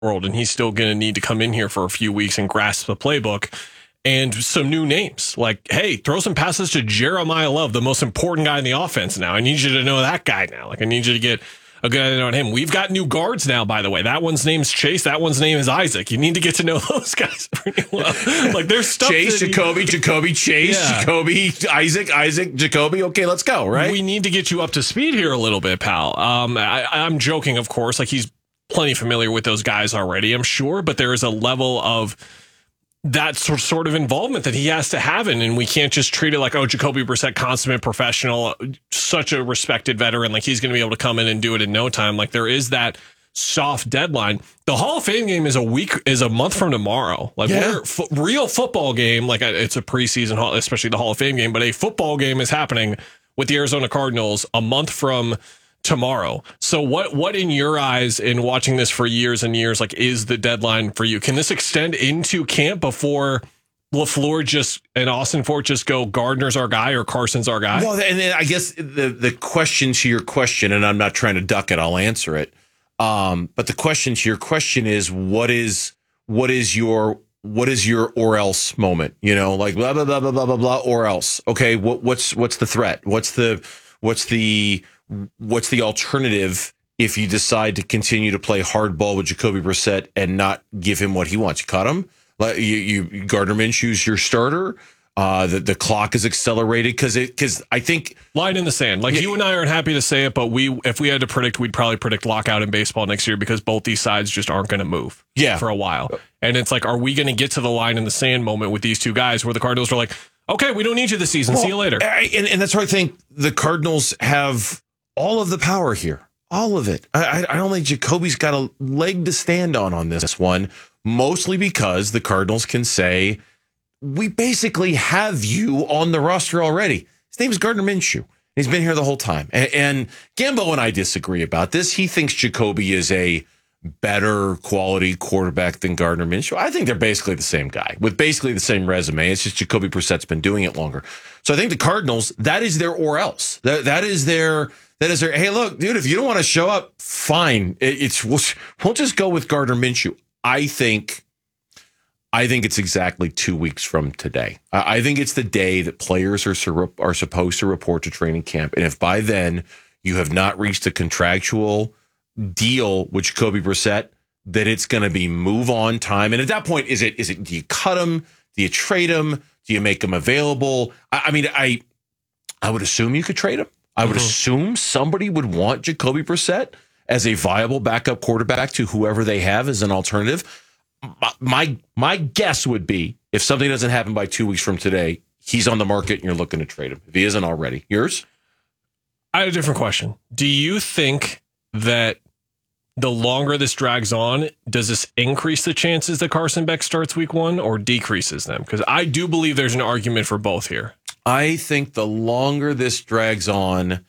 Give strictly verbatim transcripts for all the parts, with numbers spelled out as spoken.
world, and he's still going to need to come in here for a few weeks and grasp the playbook. And some new names like, hey, throw some passes to Jeremiah Love, the most important guy in the offense now. I need you to know that guy now. Like, I need you to get a good idea on him. We've got new guards now, by the way. That one's name's Chase. That one's name is Isaac. You need to get to know those guys pretty well. Like, there's stuff. Chase, Jacoby, Jacoby, Chase, Yeah. Jacoby, Isaac, Isaac, Jacoby. Okay, let's go, right? We need to get you up to speed here a little bit, pal. Um, I, I'm joking, of course. Like, he's plenty familiar with those guys already, I'm sure. But there is a level of that sort of involvement that he has to have in, and we can't just treat it like, oh, Jacoby Brissett, consummate professional, such a respected veteran, like he's going to be able to come in and do it in no time. Like, there is that soft deadline. The Hall of Fame game is a week, is a month from tomorrow. Like, Yeah. we're f- real football game. Like, it's a preseason, hall, especially the Hall of Fame game, but a football game is happening with the Arizona Cardinals a month from tomorrow. So what what in your eyes, in watching this for years and years, like, is the deadline for you? Can this extend into camp before LaFleur just and Austin Fort just go, Gardner's our guy or Carson's our guy? Well, and then I guess the the question to your question, and I'm not trying to duck it, I'll answer it. Um, but the question to your question is, what is what is your what is your or else moment? You know, like blah blah blah blah blah blah blah or else. Okay, what what's what's the threat? What's the what's the what's the alternative if you decide to continue to play hardball with Jacoby Brissett and not give him what he wants? You cut him. Like, you, you Gardner Minshew's your starter. Uh, the the clock is accelerated because it because I think line in the sand. Like, Yeah. you and I aren't happy to say it, but we if we had to predict, we'd probably predict lockout in baseball next year because both these sides just aren't going to move. Yeah. for a while. And it's like, are we going to get to the line in the sand moment with these two guys where the Cardinals are like, okay, we don't need you this season. See you later. I, and, and that's why I think the Cardinals have all of the power here. All of it. I, I don't think Jacoby's got a leg to stand on on this one, mostly because the Cardinals can say, we basically have you on the roster already. His name is Gardner Minshew. He's been here the whole time. And, and Gambo and I disagree about this. He thinks Jacoby is a better quality quarterback than Gardner Minshew. I think they're basically the same guy with basically the same resume. It's just Jacoby Brissett's been doing it longer. So I think the Cardinals, that is their or else. That, that is their... That is their, hey, look, dude, if you don't want to show up, fine. It, it's we'll, we'll just go with Gardner Minshew. I think I think it's exactly two weeks from today. I, I think it's the day that players are sur- are supposed to report to training camp. And if by then you have not reached a contractual deal with Jacoby Brissett, that it's going to be move on time. And at that point, is it is it do you cut him? Do you trade him? Do you make him available? I, I mean, I I would assume you could trade him. I would mm-hmm. assume somebody would want Jacoby Brissett as a viable backup quarterback to whoever they have as an alternative. My, my my guess would be if something doesn't happen by two weeks from today, he's on the market and you're looking to trade him if he isn't already. Yours? I have a different question. Do you think that the longer this drags on, does this increase the chances that Carson Beck starts week one or decreases them? Because I do believe there's an argument for both here. I think the longer this drags on,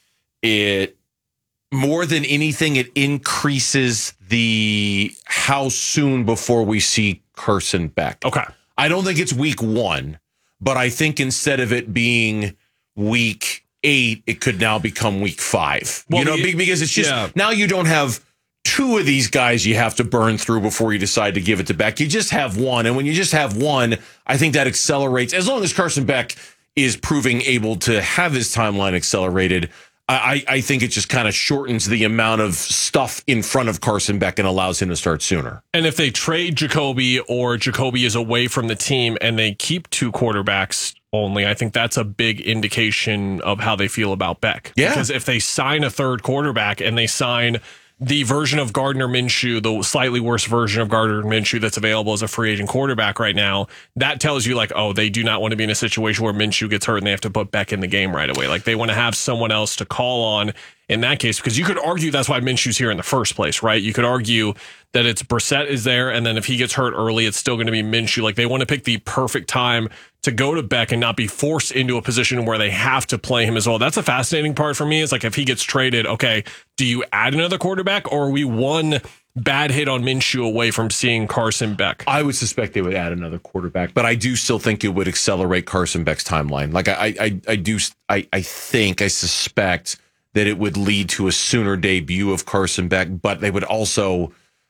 it more than anything, it increases the how soon before we see Carson Beck. Okay. I don't think it's week one, but I think instead of it being week eight, it could now become week five. Well, you know, the, because it's just yeah. now you don't have two of these guys you have to burn through before you decide to give it to Beck. You just have one. And when you just have one, I think that accelerates. As long as Carson Beck is proving able to have his timeline accelerated, I, I think it just kind of shortens the amount of stuff in front of Carson Beck and allows him to start sooner. And if they trade Jacoby or Jacoby is away from the team and they keep two quarterbacks only, I think that's a big indication of how they feel about Beck. Yeah. Because if they sign a third quarterback and they sign the version of Gardner Minshew, the slightly worse version of Gardner Minshew that's available as a free agent quarterback right now, that tells you like, oh, they do not want to be in a situation where Minshew gets hurt and they have to put Beck in the game right away. Like, they want to have someone else to call on in that case, because you could argue that's why Minshew's here in the first place, right? You could argue that it's Brissett is there, and then if he gets hurt early, it's still going to be Minshew. Like, they want to pick the perfect time to go to Beck and not be forced into a position where they have to play him as well. That's a fascinating part for me. Is like, if he gets traded, okay, do you add another quarterback, or are we one bad hit on Minshew away from seeing Carson Beck? I would suspect they would add another quarterback, but I do still think it would accelerate Carson Beck's timeline. Like, I, I, I do, I, I think, I suspect that it would lead to a sooner debut of Carson Beck, but they would also,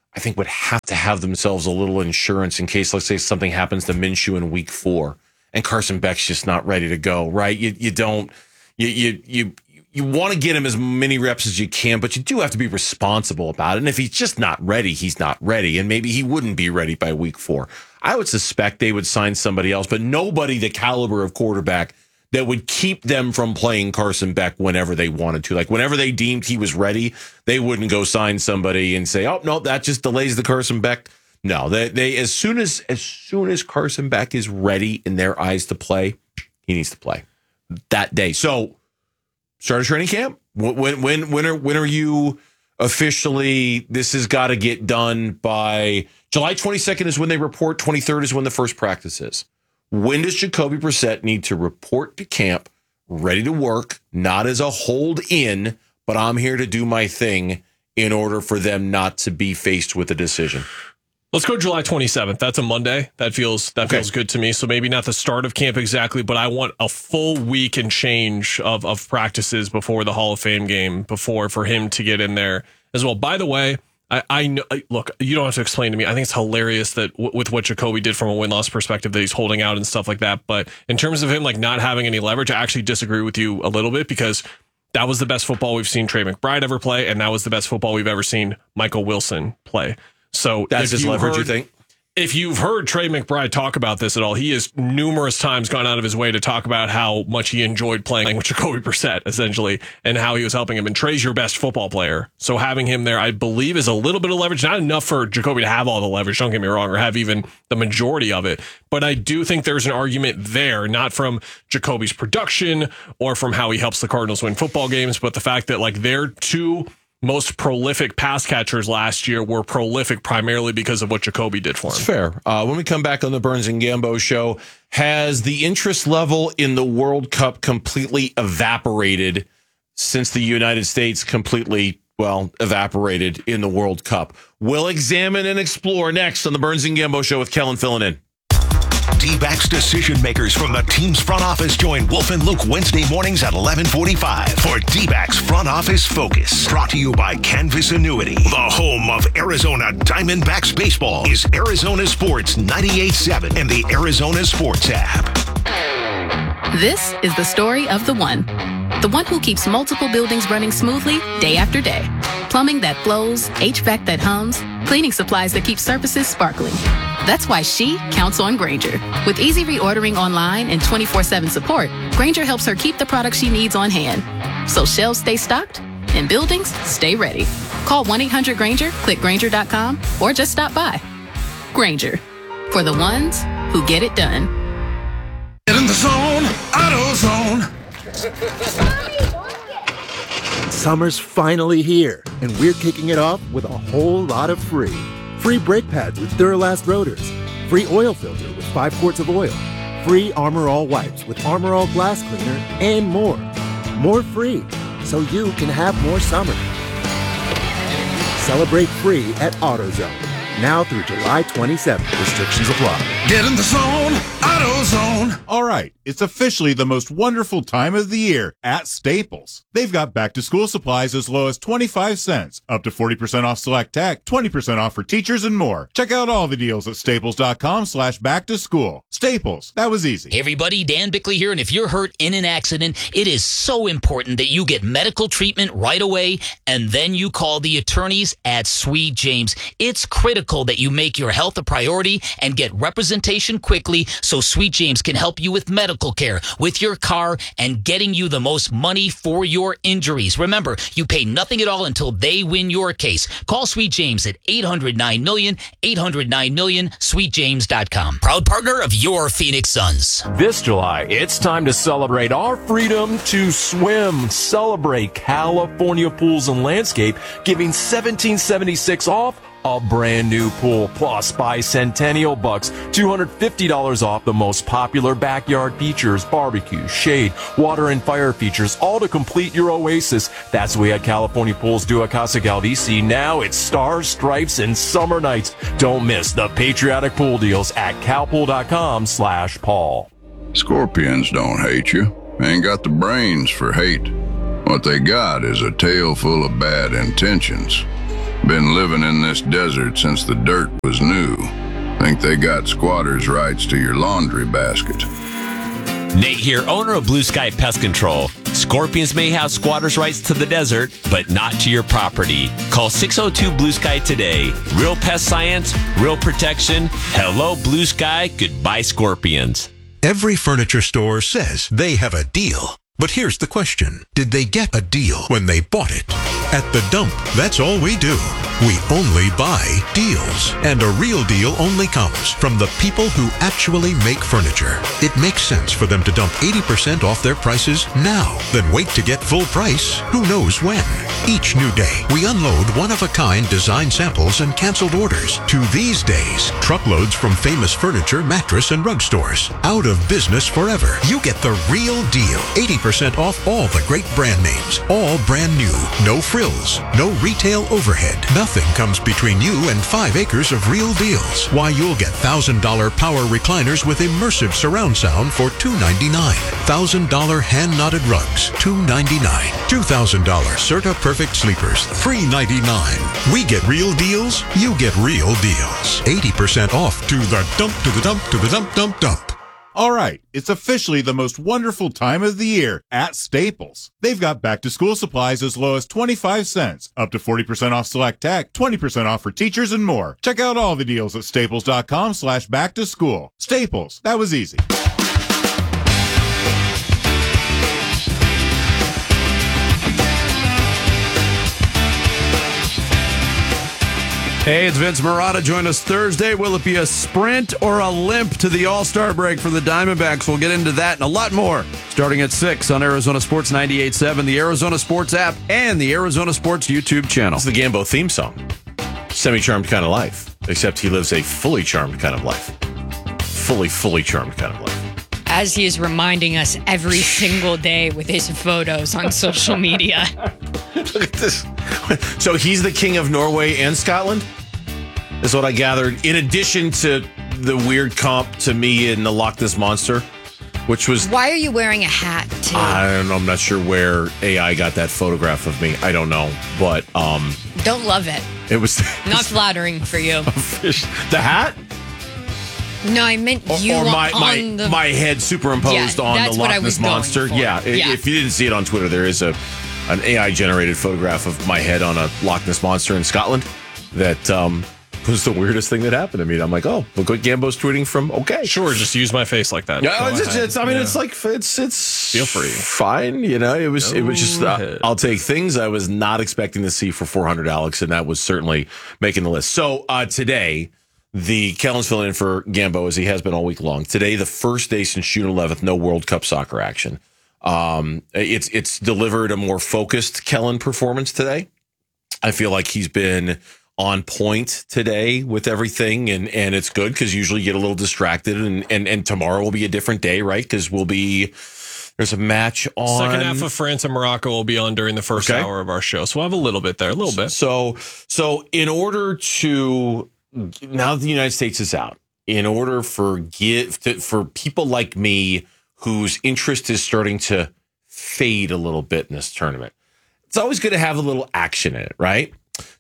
I think would have to have themselves a little insurance in case, let's say, something happens to Minshew in week four and Carson Beck's just not ready to go, right? You you don't you you you you want to get him as many reps as you can, but you do have to be responsible about it. And if he's just not ready, he's not ready, and maybe he wouldn't be ready by week four. I would suspect they would sign somebody else, but nobody the caliber of quarterback that would keep them from playing Carson Beck whenever they wanted to. Like whenever they deemed he was ready, they wouldn't go sign somebody and say, "Oh no, that just delays the Carson Beck." No, they they as soon as as soon as Carson Beck is ready in their eyes to play, he needs to play that day. So, start a training camp. When when when are when are you officially? This has got to get done by July twenty-second is when they report. twenty-third is when the first practice is. When does Jacoby Brissett need to report to camp, ready to work, not as a hold in, but I'm here to do my thing in order for them not to be faced with a decision? Let's go July twenty-seventh. That's a Monday. That feels that Okay. feels good to me. So maybe not the start of camp exactly, but I want a full week and change of, of practices before the Hall of Fame game, before for him to get in there as well. By the way, I, I know, look, you don't have to explain to me. I think it's hilarious that w- with what Jacoby did from a win-loss perspective that he's holding out and stuff like that. But in terms of him like not having any leverage, I actually disagree with you a little bit because that was the best football we've seen Trey McBride ever play, and that was the best football we've ever seen Michael Wilson play. So That's if his you leverage, heard, you think? If you've heard Trey McBride talk about this at all, he has numerous times gone out of his way to talk about how much he enjoyed playing with Jacoby Brissett, essentially, and how he was helping him. And Trey's your best football player. So having him there, I believe, is a little bit of leverage. Not enough for Jacoby to have all the leverage, don't get me wrong, or have even the majority of it. But I do think there's an argument there, not from Jacoby's production or from how he helps the Cardinals win football games, but the fact that like they're two most prolific pass catchers last year were prolific primarily because of what Jacoby did for him. It's fair. Uh, when we come back on the Burns and Gambo show, has the interest level in the World Cup completely evaporated since the United States completely, well, evaporated in the World Cup? We'll examine and explore next on the Burns and Gambo show with Kellen filling in. D-backs decision makers from the team's front office join Wolf and Luke Wednesday mornings at eleven forty-five for D-backs Front Office Focus. Brought to you by Canvas Annuity. The home of Arizona Diamondbacks baseball is Arizona Sports ninety-eight point seven and the Arizona Sports app. This is the story of the one. The one who keeps multiple buildings running smoothly day after day. Plumbing that flows, H V A C that hums, cleaning supplies that keep surfaces sparkling. That's why she counts on Grainger. With easy reordering online and twenty-four seven support, Grainger helps her keep the products she needs on hand. So shelves stay stocked and buildings stay ready. Call one eight hundred Grainger, click Grainger dot com, or just stop by. Grainger, for the ones who get it done. Get in the zone, AutoZone. Summer's finally here, and we're kicking it off with a whole lot of free. Free brake pads with Duralast rotors. Free oil filter with five quarts of oil. Free Armor All wipes with Armor All glass cleaner, and more. More free, so you can have more summer. Celebrate free at AutoZone. Now through July twenty-seventh. Restrictions apply. Get in the zone, AutoZone. All right, it's officially the most wonderful time of the year at Staples. They've got back-to-school supplies as low as twenty-five cents, up to forty percent off select tech, twenty percent off for teachers, and more. Check out all the deals at staples.com slash back-to-school. Staples, that was easy. Hey everybody, Dan Bickley here, and if you're hurt in an accident, it is so important that you get medical treatment right away, and then you call the attorneys at Sweet James. It's critical that you make your health a priority and get representation quickly so Sweet James can help you with medical care, with your car, and getting you the most money for your injuries. Remember, you pay nothing at all until they win your case. Call Sweet James at eight hundred nine million, eight hundred nine million, sweet james dot com. Proud partner of your Phoenix Suns. This July, it's time to celebrate our freedom to swim. Celebrate California Pools and Landscape, giving seventeen seventy-six off a brand new pool. Plus, buy Centennial Bucks, two hundred fifty dollars off the most popular backyard features, barbecue, shade, water, and fire features, all to complete your oasis. That's what we at California Pools do at Casa Galdici. Now it's stars, stripes, and summer nights. Don't miss the patriotic pool deals at calpool.com slash Paul. Scorpions don't hate you. Ain't got the brains for hate. What they got is a tail full of bad intentions. Been living in this desert since the dirt was new. Think they got squatters' rights to your laundry basket. Nate here, owner of Blue Sky Pest Control. Scorpions may have squatters' rights to the desert, but not to your property. Call six oh two Blue Sky today. Real pest science, real protection. Hello, Blue Sky. Goodbye, scorpions. Every furniture store says they have a deal. But here's the question. Did they get a deal when they bought it? At The Dump, that's all we do. We only buy deals. And a real deal only comes from the people who actually make furniture. It makes sense for them to dump eighty percent off their prices now, then wait to get full price who knows when. Each new day, we unload one-of-a-kind design samples and canceled orders. To these days, truckloads from famous furniture, mattress, and rug stores. Out of business forever. You get the real deal. eighty percent off all the great brand names. All brand new. No frills. No retail overhead. Nothing comes between you and five acres of real deals. Why, you'll get one thousand dollars power recliners with immersive surround sound for two ninety-nine. one thousand dollars hand-knotted rugs, two ninety-nine. two thousand dollars Serta Perfect Sleepers, three ninety-nine. We get real deals, you get real deals. eighty percent off to the dump, to the dump, to the dump, dump, dump. All right, it's officially the most wonderful time of the year at Staples. They've got back-to-school supplies as low as twenty-five cents, up to forty percent off select tech, twenty percent off for teachers, and more. Check out all the deals at staples.com slash back-to-school. Staples, that was easy. Hey, it's Vince Marotta. Join us Thursday. Will it be a sprint or a limp to the All-Star break for the Diamondbacks? We'll get into that and a lot more starting at six on Arizona Sports ninety-eight point seven, the Arizona Sports app, and the Arizona Sports YouTube channel. It's the Gambo theme song. Semi-charmed kind of life, except he lives a fully charmed kind of life. Fully, fully charmed kind of life. As he is reminding us every single day with his photos on social media. Look at this. So he's the king of Norway and Scotland? Is what I gathered. In addition to the weird comp to me in the Loch Ness Monster, which was... Why are you wearing a hat, too? I don't know. I'm not sure where A I got that photograph of me. I don't know. But... um, Don't love it. It was... Not flattering for you. The hat? No, I meant you or, or my, on my, the... my head superimposed yeah, on that's the what Loch I Ness was going Monster. for. Yeah, yeah. If you didn't see it on Twitter, there is a an A I-generated photograph of my head on a Loch Ness Monster in Scotland that um, was the weirdest thing that happened to me. I'm like, oh, look what Gambo's tweeting from. Okay. Sure, just use my face like that. Yeah, it's, it's, it's, I mean, yeah. it's like, it's, it's feel free. Fine. You know, it was, Go it was just, uh, I'll take things I was not expecting to see for four hundred, Alex, and that was certainly making the list. So uh, today, the Kellen's filling in for Gambo as he has been all week long. Today, the first day since June eleventh, no World Cup soccer action. Um, it's it's delivered a more focused Kellen performance today. I feel like he's been on point today with everything, and, and it's good because usually you get a little distracted, and, and, and tomorrow will be a different day, right? Because we'll be there's a match on second half of France and Morocco will be on during the first okay. hour of our show, so we'll have a little bit there, a little bit. So so in order to now that the United States is out, in order for give for people like me whose interest is starting to fade a little bit in this tournament, it's always good to have a little action in it, right?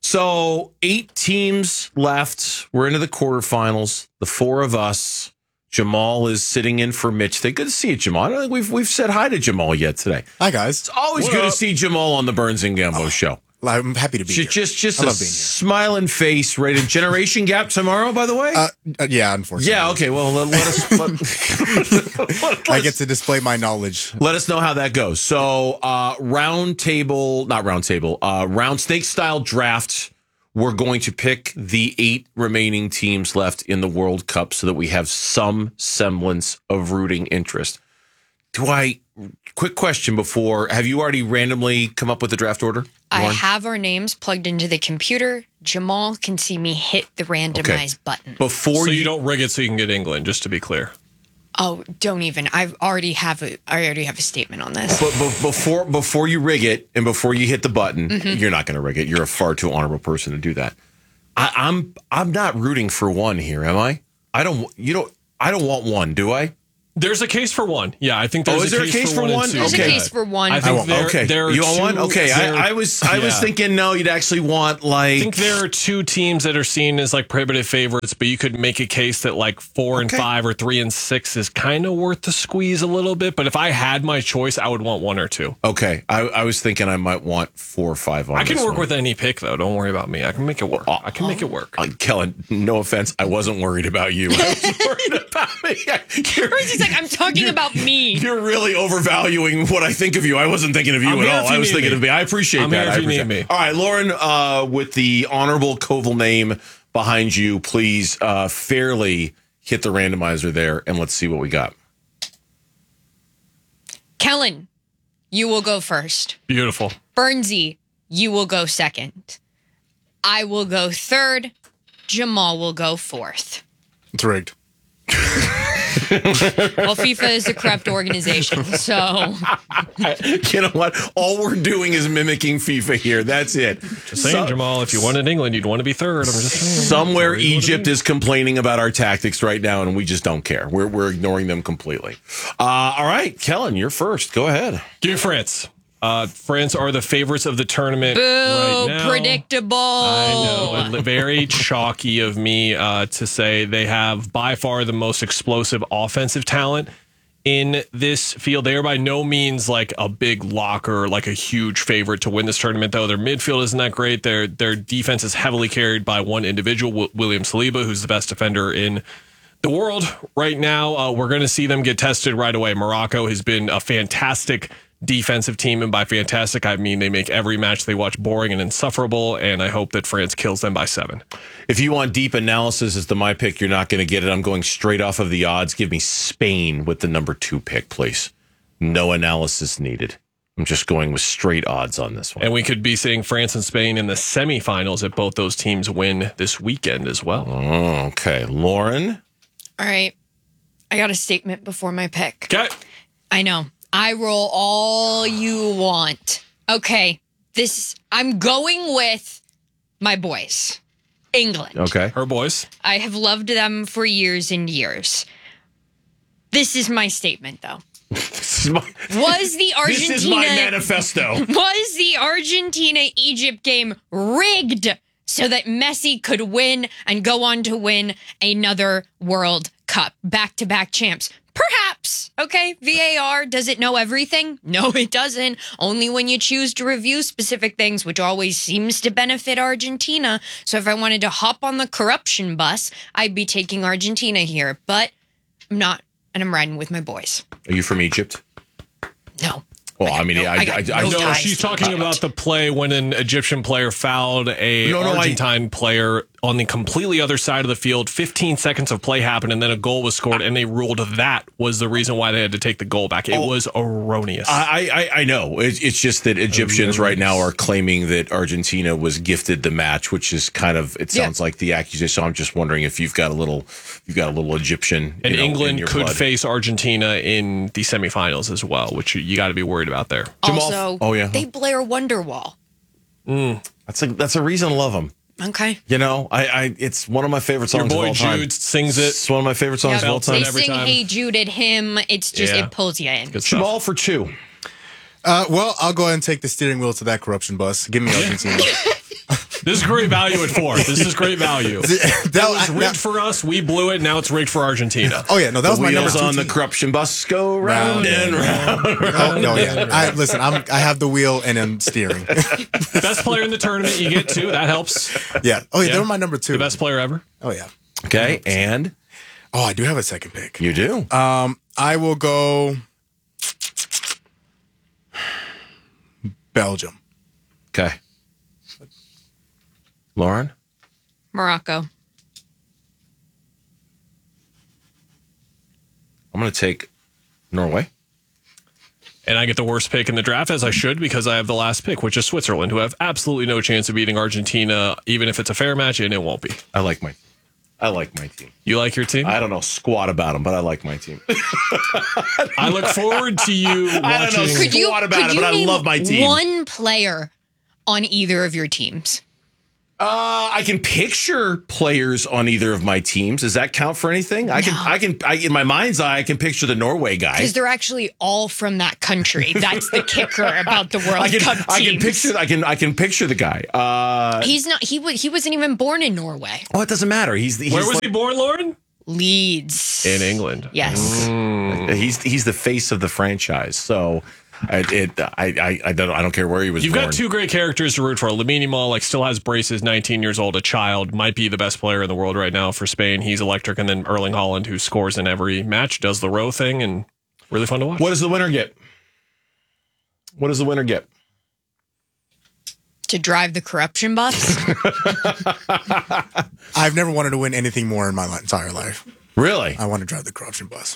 So eight teams left. We're into the quarterfinals. The four of us. Jamal is sitting in for Mitch. Today. Good to see you, Jamal. I don't think we've we've said hi to Jamal yet today. Hi, guys. It's always what good up? to see Jamal on the Burns and Gambo oh. show. I'm happy to be just, here. Just, just I a love being here. smiling face, right? A generation gap tomorrow, by the way? Uh, uh, yeah, unfortunately. Yeah, okay. Well, let, let us... let, let, I get to display my knowledge. Let us know how that goes. So, uh, round table, not round table, uh, round snake style draft. We're going to pick the eight remaining teams left in the World Cup so that we have some semblance of rooting interest. Do I... Quick question before, have you already randomly come up with the draft order? I Lauren? have our names plugged into the computer. Jamal can see me hit the randomize okay. button. Before so you, you don't rig it so you can get England, just to be clear. Oh, don't even. I already have a. I already have a statement on this. But, but before before you rig it and before you hit the button, mm-hmm. you're not going to rig it. You're a far too honorable person to do that. I, I'm I'm not rooting for one here, am I? I don't. You don't. I don't want one. Do I? There's a case for one. Yeah, I think Oh, there's is there a case for and one? two. There's Okay. a case for one. I I think won't. there, okay, there are you want two, one? Okay, there- I, I was I was yeah. thinking no, you'd actually want like. I think there are two teams that are seen as like prohibitive favorites, but you could make a case that like four and Okay. five or three and six is kind of worth the squeeze a little bit. But if I had my choice, I would want one or two. Okay, I, I was thinking I might want four or five on. I can this work one. with any pick though. Don't worry about me. I can make it work. I can make it work. Uh, Kellen, no offense, I wasn't worried about you. I was worried about me. You're, He's like, I'm talking about me. you're really overvaluing what I think of you. I wasn't thinking of you I'm at here all. if you I was need thinking me. of me. I appreciate I'm that. here I if you need appreciate- me. All right, Lauren, uh, with the honorable Koval name behind you, please uh, fairly hit the randomizer there, and let's see what we got. Kellen, you will go first. Beautiful. Bernsey, you will go second. I will go third. Jamal will go fourth. It's rigged. Well, FIFA is a corrupt organization, so You know what? All we're doing is mimicking FIFA here. That's it. Just saying, So- Jamal, if you wanted England, you'd want to be third. I'm just saying. Somewhere Sorry, what Egypt it is complaining about our tactics right now, and we just don't care. We're we're ignoring them completely. Uh, all right, Kellen, you're first. Go ahead. Give me France. Uh, France are the favorites of the tournament boo, right now. predictable. I know. And very chalky of me uh, to say they have by far the most explosive offensive talent in this field. They are by no means like a big locker, like a huge favorite to win this tournament, though. Their midfield isn't that great. Their their defense is heavily carried by one individual, w- William Saliba, who's the best defender in the world right now. Uh, we're going to see them get tested right away. Morocco has been a fantastic defensive team, and by fantastic I mean they make every match they watch boring and insufferable, and I hope that France kills them by seven. If you want deep analysis as to my pick, you're not going to get it. I'm going straight off of the odds. Give me Spain with the number two pick, please. No analysis needed. I'm just going with straight odds on this one. And we could be seeing France and Spain in the semifinals if both those teams win this weekend as well. Oh, okay. Lauren? All right. I got a statement before my pick. Okay. I know. I roll all you want. Okay. This, I'm going with my boys. England. Okay. Her boys. I have loved them for years and years. This is my statement, though. This is my, Was the Argentina this is my manifesto. Was the Argentina-Egypt game rigged so that Messi could win and go on to win another World Cup? Back-to-back champs. Perhaps. Okay, V A R, does it know everything? No, it doesn't. Only when you choose to review specific things, which always seems to benefit Argentina. So if I wanted to hop on the corruption bus, I'd be taking Argentina here. But I'm not, and I'm riding with my boys. Are you from Egypt? No. Well, I, mean, no- I, I I, got I, no I, No, ties she's to talking Egypt. about the play when an Egyptian player fouled a No, no, I- Argentine player on the completely other side of the field. fifteen seconds of play happened, and then a goal was scored, and they ruled that was the reason why they had to take the goal back. It Oh, was erroneous. I, I, I know. It's, it's just that Egyptians right now are claiming that Argentina was gifted the match, which is kind of, it Yeah. sounds like the accusation. So I'm just wondering if you've got a little, you've got a little Egyptian. and you know, in England your could blood. face Argentina in the semifinals as well, which you, you got to be worried about there. Jamal- Also, oh, yeah. they Blair Wonderwall. That's a, that's a reason to love them. Okay. You know, I, I, it's one of my favorite Your songs of boy all time. Jude sings it. It's one of my favorite songs Yeah, of all time. they every sing time. Hey Jude at him. It's just, Yeah. it pulls you in. Good stuff. Jamal for two. Uh, well, I'll go ahead and take the steering wheel to that corruption bus. Give me Argentina. This is great value at four. This is great value. that That was I- rigged for us. We blew it. Now it's rigged for Argentina. Oh yeah, no, that was the my number wheels two on the team. corruption bus go round, Round and round. Oh no, yeah. I, listen, I'm I have the wheel and I'm steering. Best player in the tournament, you get two. That helps. yeah. Oh yeah, Yeah. they were my number two. The best player ever. Oh yeah. Okay, and Oh, I do have a second pick. you do. Um, I will go Belgium. Okay. Lauren? Morocco. I'm going to take Norway. And I get the worst pick in the draft, as I should, because I have the last pick, which is Switzerland, who have absolutely no chance of beating Argentina, even if it's a fair match, and it won't be. I like my I like my team. You like your team? I don't know squat about them, but I like my team. I look forward to you watching. I don't know Could you, squat about could it, you but I name love my team. one player on either of your teams? Uh, I can picture players on either of my teams. Does that count for anything? I can, I can, I, in my mind's eye, I can picture the Norway guy. Because they're actually all from that country. That's the kicker about the World I can, Cup teams. I can picture, I can, I can picture the guy. Uh, He's not. He was. He wasn't even born in Norway. oh, it doesn't matter. He's, he's Where was like, he born, Lauren? Leeds. In England. Yes. Mm. He's he's the face of the franchise. So. I, it, I, I, I don't I don't care where he was You've born. got two great characters to root for. Lamine Yamal, like, still has braces, nineteen years old, a child, might be the best player in the world right now for Spain. He's electric. And then Erling Haaland, who scores in every match, does the row thing, and really fun to watch. What does the winner get? What does the winner get? To drive the corruption bus. I've never wanted to win anything more in my li- entire life. Really? I want to drive the corruption bus.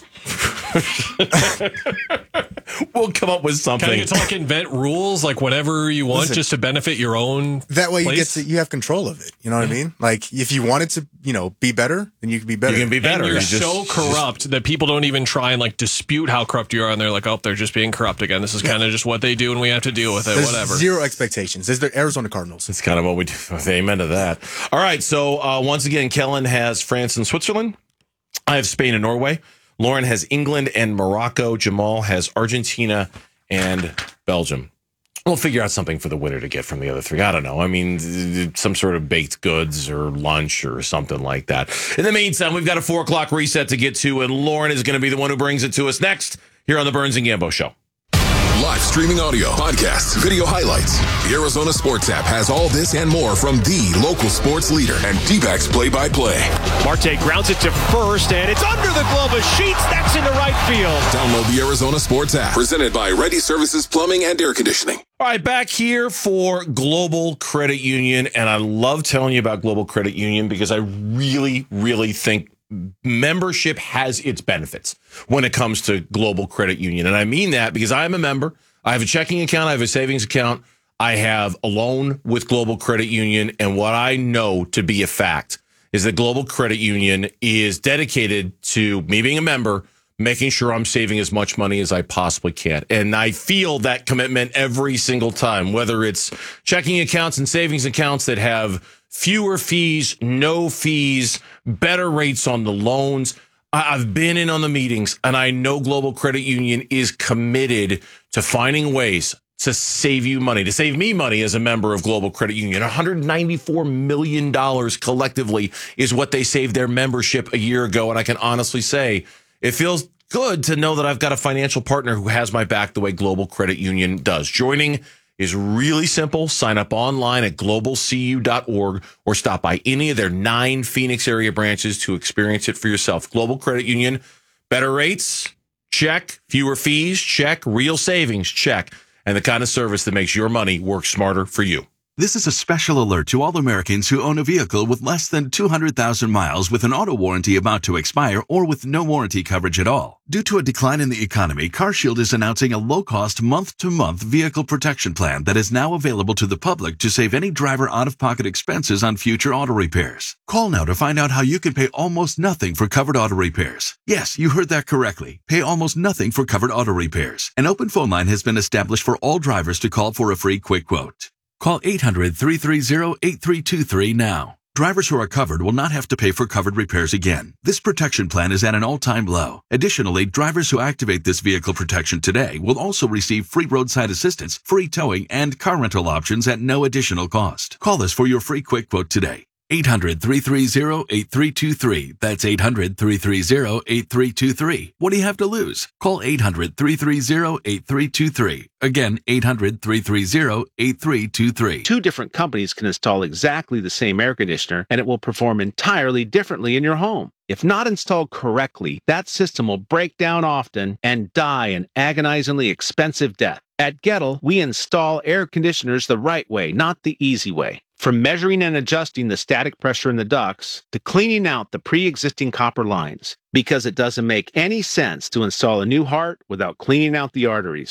We'll come up with something. Kind of get to like invent rules, like whatever you want, Listen, just to benefit your own. That way, you place. get to you have control of it. You know what I mean? Like if you wanted to, you know, be better, then you can be better. You can be better. And you're You just- so corrupt that people don't even try and like dispute how corrupt you are, and they're like, "Oh, they're just being corrupt again. This is kind of just what they do, and we have to deal with it. There's Whatever." Zero expectations. There's the Arizona Cardinals. It's kind of what we do. Amen to that. All right. So uh, once again, Kellen has France and Switzerland. I have Spain and Norway. Lauren has England and Morocco. Jamal has Argentina and Belgium. We'll figure out something for the winner to get from the other three. I don't know. I mean, some sort of baked goods or lunch or something like that. In the meantime, we've got a four o'clock reset to get to, and Lauren is going to be the one who brings it to us next here on the Burns and Gambo Show. Live streaming audio, podcasts, video highlights. The Arizona Sports app has all this and more from the local sports leader and D-backs play-by-play. Marte grounds it to first, and it's under the glove of Sheets. That's into right field. Download the Arizona Sports app, presented by Ready Services Plumbing and Air Conditioning. All right, back here for Global Credit Union, and I love telling you about Global Credit Union because I really, really think membership has its benefits when it comes to Global Credit Union. And I mean that because I'm a member. I have a checking account. I have a savings account. I have a loan with Global Credit Union. And what I know to be a fact is that Global Credit Union is dedicated to me being a member, making sure I'm saving as much money as I possibly can. And I feel that commitment every single time, whether it's checking accounts and savings accounts that have fewer fees, no fees, better rates on the loans. I've been in on the meetings, and I know Global Credit Union is committed to finding ways to save you money, to save me money as a member of Global Credit Union. one hundred ninety-four million dollars collectively is what they saved their membership a year ago. And I can honestly say it feels good to know that I've got a financial partner who has my back the way Global Credit Union does. Joining is really simple. Sign up online at global c u dot org or stop by any of their nine Phoenix area branches to experience it for yourself. Global Credit Union, better rates, check. Fewer fees, check. Real savings, check. And the kind of service that makes your money work smarter for you. This is a special alert to all Americans who own a vehicle with less than two hundred thousand miles with an auto warranty about to expire or with no warranty coverage at all. Due to a decline in the economy, CarShield is announcing a low-cost month-to-month vehicle protection plan that is now available to the public to save any driver out-of-pocket expenses on future auto repairs. Call now to find out how you can pay almost nothing for covered auto repairs. Yes, you heard that correctly. Pay almost nothing for covered auto repairs. An open phone line has been established for all drivers to call for a free quick quote. Call eight hundred, three three zero, eight three two three now. Drivers who are covered will not have to pay for covered repairs again. This protection plan is at an all-time low. Additionally, drivers who activate this vehicle protection today will also receive free roadside assistance, free towing, and car rental options at no additional cost. Call us for your free quick quote today. eight hundred, three three zero, eight three two three. That's eight hundred, three three zero, eight three two three. What do you have to lose? Call eight hundred, three three zero, eight three two three. Again, eight hundred, three three zero, eight three two three. Two different companies can install exactly the same air conditioner, and it will perform entirely differently in your home. If not installed correctly, that system will break down often and die an agonizingly expensive death. At Gettle, we install air conditioners the right way, not the easy way. From measuring and adjusting the static pressure in the ducts to cleaning out the pre-existing copper lines, because it doesn't make any sense to install a new heart without cleaning out the arteries.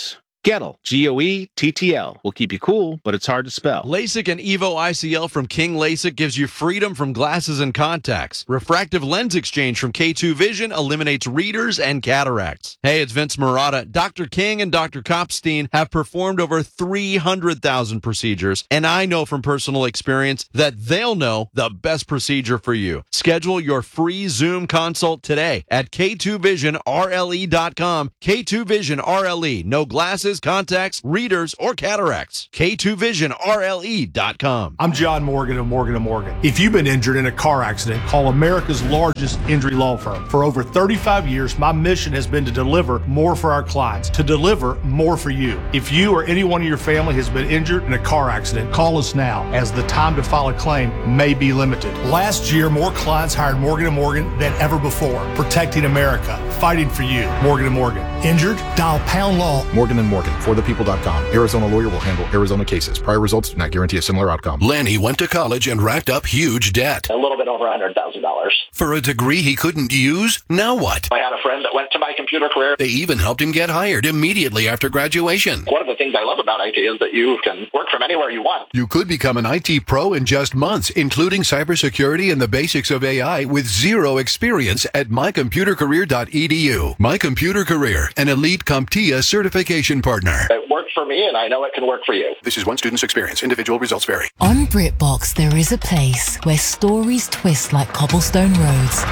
Gettle, G O E T T L. Will keep you cool, but it's hard to spell. LASIK and EVO I C L from King LASIK gives you freedom from glasses and contacts. Refractive lens exchange from K two Vision eliminates readers and cataracts. Hey, it's Vince Marotta. Doctor King and Doctor Kopstein have performed over three hundred thousand procedures, and I know from personal experience that they'll know the best procedure for you. Schedule your free Zoom consult today at K two vision R L E dot com. K two Vision R L E. No glasses, contacts, readers, or cataracts. K two vision R L E dot com. I'm John Morgan of Morgan and Morgan. If you've been injured in a car accident, call America's largest injury law firm. For over thirty-five years, my mission has been to deliver more for our clients, to deliver more for you. If you or anyone in your family has been injured in a car accident, call us now, as the time to file a claim may be limited. Last year, more clients hired Morgan and Morgan than ever before. Protecting America, fighting for you. Morgan and Morgan. Injured? Dial pound law. Morgan and Morgan, for the people dot com. Arizona lawyer will handle Arizona cases. Prior results do not guarantee a similar outcome. Lanny went to college and racked up huge debt. A little bit over one hundred thousand dollars. For a degree he couldn't use? Now what? I had a friend that went to my computer career. They even helped him get hired immediately after graduation. One of the things I love about I T is that you can work from anywhere you want. You could become an I T pro in just months, including cybersecurity and the basics of A I with zero experience at my computer career dot e d u. My Computer Career, an elite CompTIA certification partner. It worked for me, and I know it can work for you. This is one student's experience. Individual results vary. On BritBox, there is a place where stories twist like cobblestone roads,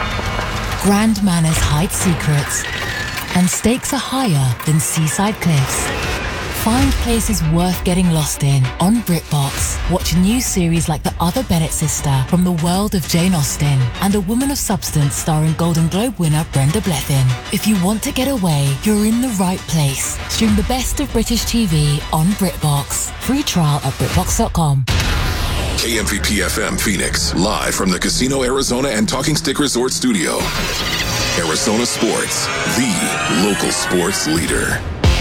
grand manners hide secrets, and stakes are higher than seaside cliffs. Find places worth getting lost in on BritBox. Watch new series like The Other Bennett Sister from the world of Jane Austen and A Woman of Substance starring Golden Globe winner Brenda Blethyn. If you want to get away, you're in the right place. Stream the best of British T V on BritBox. Free trial at BritBox dot com. K M V P F M Phoenix, live from the Casino Arizona and Talking Stick Resort Studio. Arizona Sports, the local sports leader.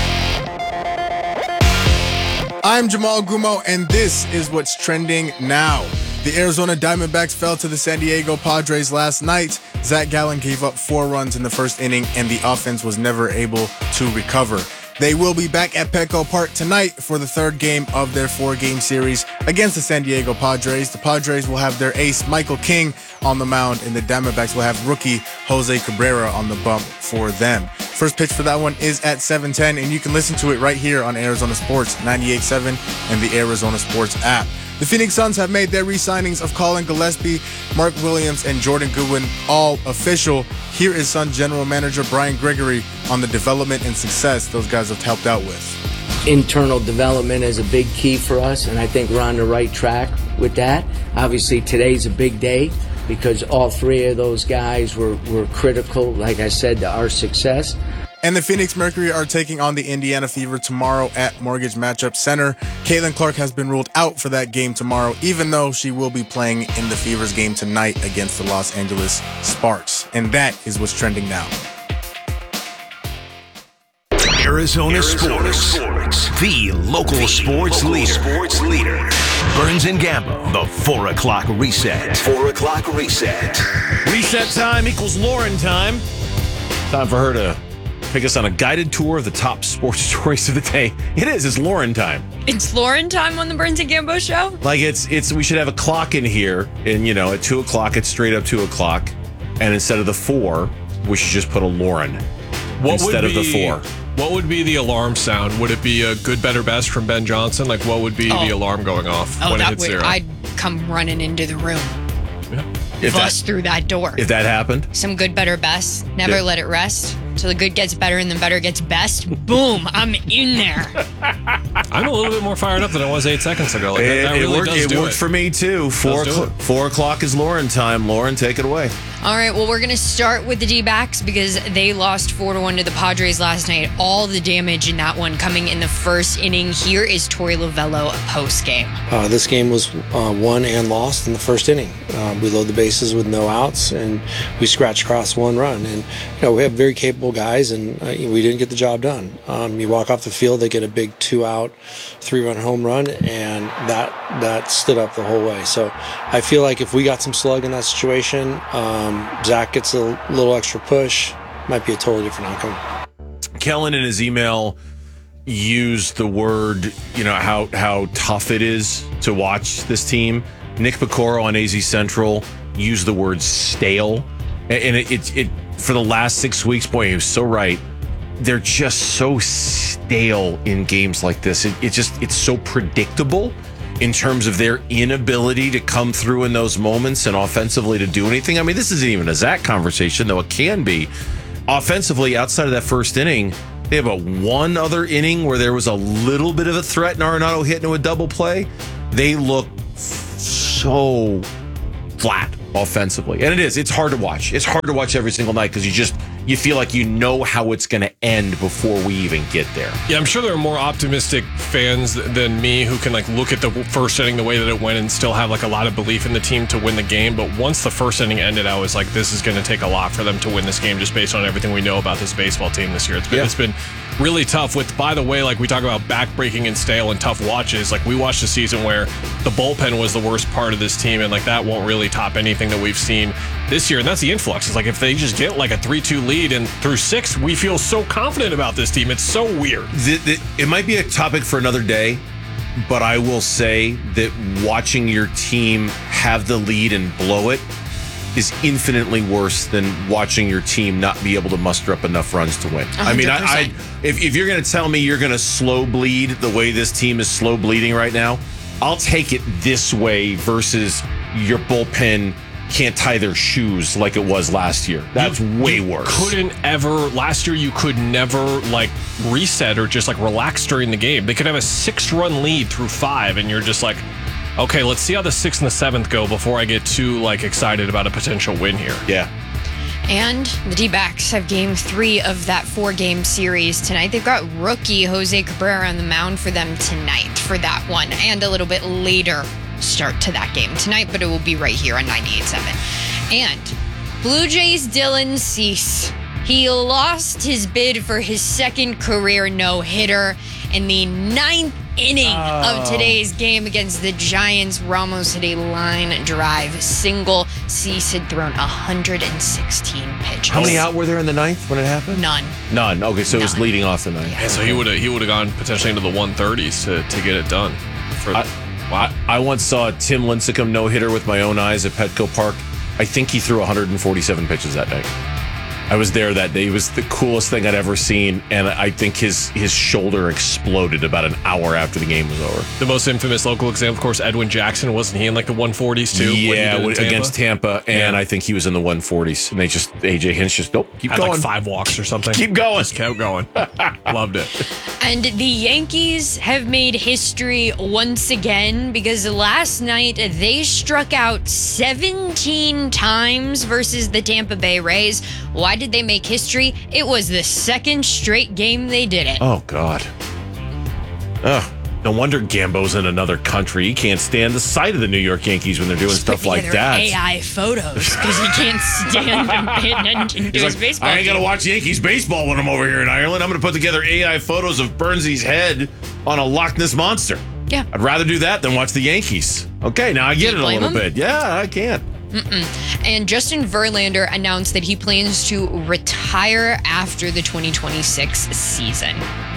I'm Jamal Gumo, and this is what's trending now. The Arizona Diamondbacks fell to the San Diego Padres last night. Zach Gallen gave up four runs in the first inning, and the offense was never able to recover. They will be back at Petco Park tonight for the third game of their four-game series against the San Diego Padres. The Padres will have their ace, Michael King, on the mound, and the Diamondbacks will have rookie Jose Cabrera on the bump for them. First pitch for that one is at seven ten, and you can listen to it right here on Arizona Sports ninety-eight point seven and the Arizona Sports app. The Phoenix Suns have made their re-signings of Colin Gillespie, Mark Williams, and Jordan Goodwin all official. Here is Sun General Manager Brian Gregory on the development and success those guys have helped out with. Internal development is a big key for us, and I think we're on the right track with that. Obviously, today's a big day because all three of those guys were, were critical, like I said, to our success. And the Phoenix Mercury are taking on the Indiana Fever tomorrow at Mortgage Matchup Center. Caitlin Clark has been ruled out for that game tomorrow, even though she will be playing in the Fever's game tonight against the Los Angeles Sparks. And that is what's trending now. Arizona, Arizona Sports, Sports, the local, the sports, local leader. sports leader. Burns and Gambo, the four o'clock reset. Four o'clock reset. Reset time equals Lauren time. Time for her to take us on a guided tour of the top sports stories of the day. It is. It's Lauren time. It's Lauren time on the Burns and Gambo show. Like it's it's. We should have a clock in here, and you know, at two o'clock, it's straight up two o'clock, and instead of the four, we should just put a Lauren what instead would be, of the four. What would be the alarm sound? Would it be a good, better, best from Ben Johnson? Like, what would be oh. the alarm going off oh, when it that hits would, zero? I'd come running into the room. Yeah. If Bust that, through that door. If that happened. Some good, better, best. Never yeah. let it rest. So the good gets better and the better gets best. Boom, I'm in there. I'm a little bit more fired up than I was eight seconds ago. Like, it that, that it really worked, does it do worked it. for me too. Four, o'clock, four o'clock is Lauren time. Lauren, take it away. All right, well, we're going to start with the D-backs because they lost four to one to the Padres last night. All the damage in that one coming in the first inning. Here is Torey Lovello post-game. Uh, this game was uh, won and lost in the first inning. Uh, we load the bases with no outs, and we scratch across one run. And, you know, we have very capable guys, and uh, we didn't get the job done. Um, you walk off the field, they get a big two-out, three-run home run, and that that stood up the whole way. So I feel like if we got some slug in that situation, um, Zach gets a little extra push, might be a totally different outcome. Kellen in his email used the word, you know, how how tough it is to watch this team. Nick Pecoro on A Z Central used the word stale. And it, it, it for the last six weeks, boy, he was so right. They're just so stale in games like this. It, it just, it's so predictable in terms of their inability to come through in those moments and offensively to do anything. I mean, this isn't even a Zach conversation, though it can be. Offensively, outside of that first inning, they have a one other inning where there was a little bit of a threat and Arenado hit into a double play. They look so flat offensively. And it is. It's hard to watch. It's hard to watch every single night because you just, you feel like you know how it's going to end before we even get there. Yeah, I'm sure there are more optimistic fans than me who can like look at the first inning the way that it went and still have like a lot of belief in the team to win the game. But once the first inning ended, I was like, this is going to take a lot for them to win this game just based on everything we know about this baseball team this year. It's been, yeah. it's been really tough with, by the way, like we talk about backbreaking and stale and tough watches. Like we watched a season where the bullpen was the worst part of this team, and like that won't really top anything that we've seen this year. And that's the influx. It's like if they just get like a three two lead and through six, we feel so confident about this team. It's so weird. The, the, it might be a topic for another day, but I will say that watching your team have the lead and blow it is infinitely worse than watching your team not be able to muster up enough runs to win. one hundred percent. I mean, I, I if, if you're going to tell me you're going to slow bleed the way this team is slow bleeding right now, I'll take it this way versus your bullpen can't tie their shoes like it was last year. That's you, way you worse. Couldn't ever last year. You could never like reset or just like relax during the game. They could have a six-run lead through five, and you're just like, okay, let's see how the sixth and the seventh go before I get too like excited about a potential win here. Yeah. And the D-backs have game three of that four-game series tonight. They've got rookie Jose Cabrera on the mound for them tonight for that one, and a little bit later start to that game tonight, but it will be right here on ninety-eight point seven. And Blue Jays' Dylan Cease. He lost his bid for his second career no-hitter in the ninth inning oh. of today's game against the Giants. Ramos hit a line drive single. Cease had thrown one hundred sixteen pitches. How many out were there in the ninth when it happened? None. None. Okay, so None. it was leading off the ninth. Yeah, so he would have he would have gone potentially into the one thirties to, to get it done. For I, I, I once saw Tim Lincecum no-hitter with my own eyes at Petco Park. I think he threw one hundred forty-seven pitches that night. I was there that day. It was the coolest thing I'd ever seen, and I think his his shoulder exploded about an hour after the game was over. The most infamous local example, of course, Edwin Jackson. Wasn't he in like the one forties too? Yeah, when Tampa? against Tampa, and yeah. I think he was in the one forties. And they just A J Hinch just nope, keep Had going, like five walks or something. Keep going, just kept going. Loved it. And the Yankees have made history once again because last night they struck out seventeen times versus the Tampa Bay Rays. Why did they make history? It was the second straight game they did it. Oh, God. Ugh. No wonder Gambo's in another country. He can't stand the sight of the New York Yankees when they're doing Just stuff like that. A I photos because he can't stand them hitting into his like, baseball I ain't team. gonna watch Yankees baseball when I'm over here in Ireland. I'm gonna put together A I photos of Burnsy's head on a Loch Ness monster. Yeah, I'd rather do that than watch the Yankees. Okay, now I get it a little him? bit. Yeah, I can't. Mm-mm. And Justin Verlander announced that he plans to retire after the twenty twenty-six season.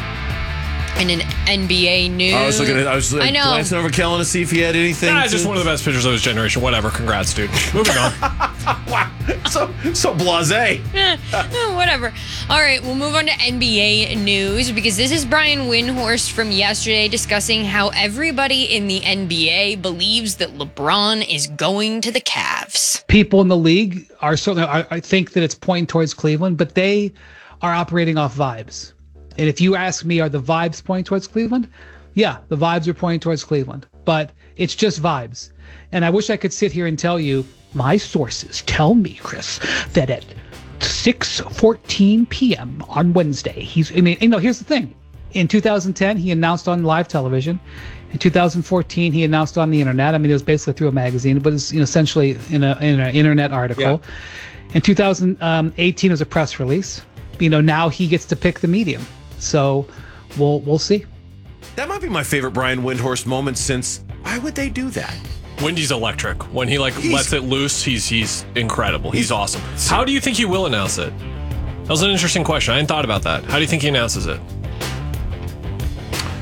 In an N B A news, I was looking at, I was like, I know. glancing over Kellen to see if he had anything. Nah, to... just one of the best pitchers of his generation. Whatever. Congrats, dude. Moving on. Wow, so so blasé. Eh, eh, whatever. All right, we'll move on to N B A news because this is Brian Windhorst from yesterday discussing how everybody in the N B A believes that LeBron is going to the Cavs. People in the league are certainly, I, I think that it's pointing towards Cleveland, but they are operating off vibes. And if you ask me, are the vibes pointing towards Cleveland? Yeah, the vibes are pointing towards Cleveland, but it's just vibes. And I wish I could sit here and tell you, my sources tell me, Chris, that at six fourteen p.m. on Wednesday, he's, I mean, you know, here's the thing. In two thousand ten, he announced on live television. In two thousand fourteen, he announced on the internet. I mean, it was basically through a magazine, but it's, you know, essentially in a in an internet article. Yeah. In two thousand eighteen, it was a press release. You know, now he gets to pick the medium. So we'll we'll see. That might be my favorite Brian Windhorst moment since. Why would they do that? Wendy's electric. When he like he's, lets it loose, he's he's incredible. He's, he's awesome. How do you think he will announce it? That was an interesting question. I hadn't thought about that. How do you think he announces it?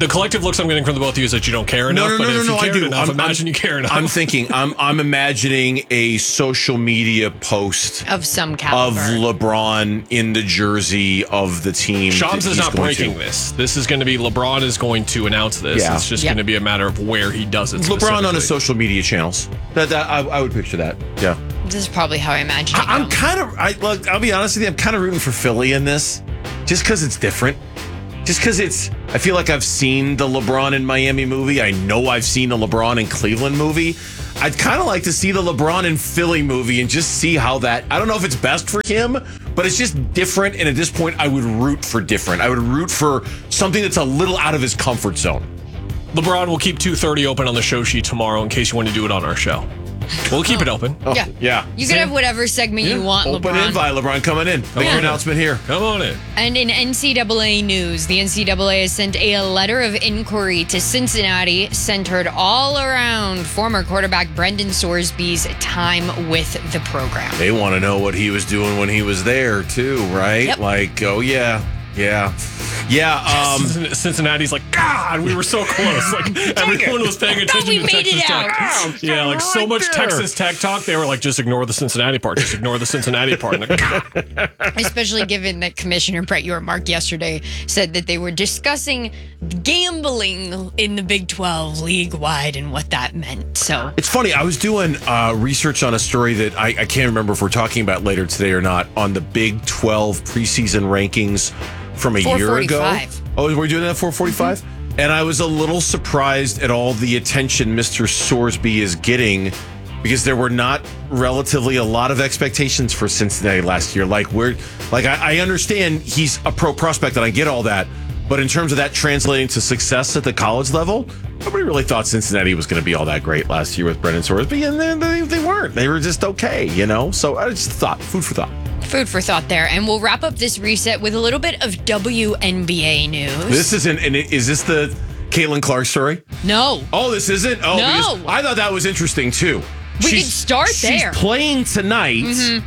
The collective looks I'm getting from the both of you is that you don't care enough. No, no, but no, if no, you no, I cared do. enough, I'm, imagine I'm, you care enough. I'm thinking, I'm I'm imagining a social media post Of some caliber. of LeBron in the jersey of the team. Shams that is he's not going breaking to. this. This is going to be LeBron is going to announce this. Yeah. It's just Yep. going to be a matter of where he does it. LeBron on his specifically. social media channels. That, that I, I would picture that. Yeah. This is probably how I imagine it. I, I'm kind of. I look. I'll be honest with you. I'm kind of rooting for Philly in this, just because it's different. Just because it's. I feel like I've seen the LeBron in Miami movie. I know I've seen the LeBron in Cleveland movie. I'd kind of like to see the LeBron in Philly movie and just see how that. I don't know if it's best for him, but it's just different. And at this point, I would root for different. I would root for something that's a little out of his comfort zone. LeBron will keep two thirty open on the show sheet tomorrow in case you want to do it on our show. We'll keep it open. Oh, Yeah. Yeah. You can have whatever segment you want, Open LeBron. invite, LeBron coming in. Big Yeah. announcement here. Come on in. And in N C double A news, the N C double A has sent a letter of inquiry to Cincinnati centered all around former quarterback Brendan Sorsby's time with the program. They want to know what he was doing when he was there too, right? Yep. Like, oh yeah, yeah, yeah. Um, Cincinnati's like, God, we were so close. Like everyone was paying attention we to made Texas it Tech. out. Yeah, like so right much there. Texas Tech talk. They were like, just ignore the Cincinnati part. Just ignore the Cincinnati part. And like, Especially given that Commissioner Brett Yormark yesterday said that they were discussing gambling in the Big twelve league-wide and what that meant. So It's funny. I was doing uh, research on a story that I, I can't remember if we're talking about later today or not on the Big twelve preseason rankings from a year ago. four forty-five. Oh, we're doing that at four forty-five? Mm-hmm. And I was a little surprised at all the attention Mister Sorsby is getting because there were not relatively a lot of expectations for Cincinnati last year. Like we're like I, I understand he's a pro prospect and I get all that. But in terms of that translating to success at the college level, nobody really thought Cincinnati was going to be all that great last year with Brendan Sorsby, and then they, they weren't. They were just okay, you know? So I just thought, food for thought. food for thought there. And we'll wrap up this reset with a little bit of W N B A news. This isn't, and it- is this the Caitlin Clark story? No. Oh, this isn't? Oh, No. because I thought that was interesting too. We She's- could start she's there. playing tonight. Mhm.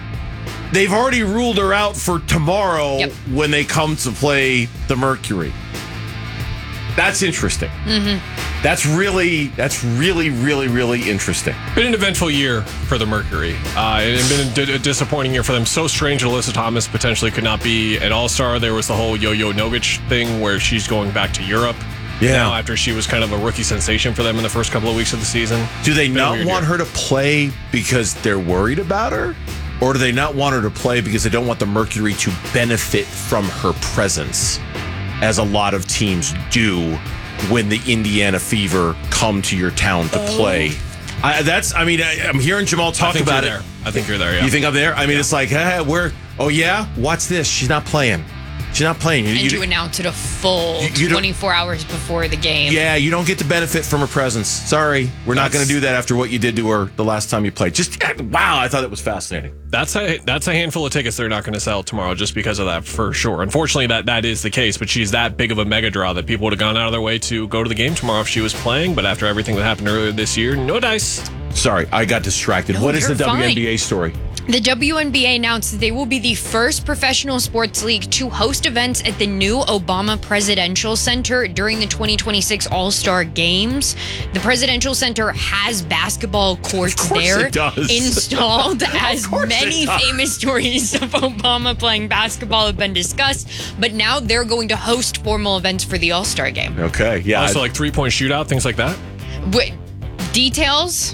They've already ruled her out for tomorrow Yep. when they come to play the Mercury. That's interesting. Mm-hmm. That's really, that's really, really, really interesting. been an eventful year for the Mercury. Uh, it had been a, d- a disappointing year for them. So strange Alyssa Thomas potentially could not be an all-star. There was the whole Yo-Yo Nogic thing where she's going back to Europe. Yeah. Now after she was kind of a rookie sensation for them in the first couple of weeks of the season. Do they Been a not weird want year. her to play because they're worried about her? Or do they not want her to play because they don't want the Mercury to benefit from her presence, as a lot of teams do when the Indiana Fever come to your town to play? I, that's, I mean, I, I'm hearing Jamal I talk think about you're it. there. I think you're there, yeah. You think I'm there? I mean, it's like, hey, we're, oh yeah, watch this. She's not playing. She's not playing. You- And you- to announce it a full You- you don't- twenty-four hours before the game. Yeah, you don't get to benefit from her presence. Sorry, we're not going That's- to do that after what you did to her the last time you played. Just wow, I thought it was fascinating. That's a that's a handful of tickets they're not going to sell tomorrow just because of that for sure. Unfortunately, that that is the case. But she's that big of a mega draw that people would have gone out of their way to go to the game tomorrow if she was playing. But after everything that happened earlier this year, no dice. Sorry, I got distracted. No, what is the you're fine. W N B A story? The W N B A announced that they will be the first professional sports league to host events at the new Obama Presidential Center during the twenty twenty-six All-Star Games. The Presidential Center has basketball courts course there it does. installed, as course many it does. famous stories of Obama playing basketball have been discussed. But now they're going to host formal events for the All-Star Game. Okay, yeah. Also, I- like three point shootout, things like that. Wait, details?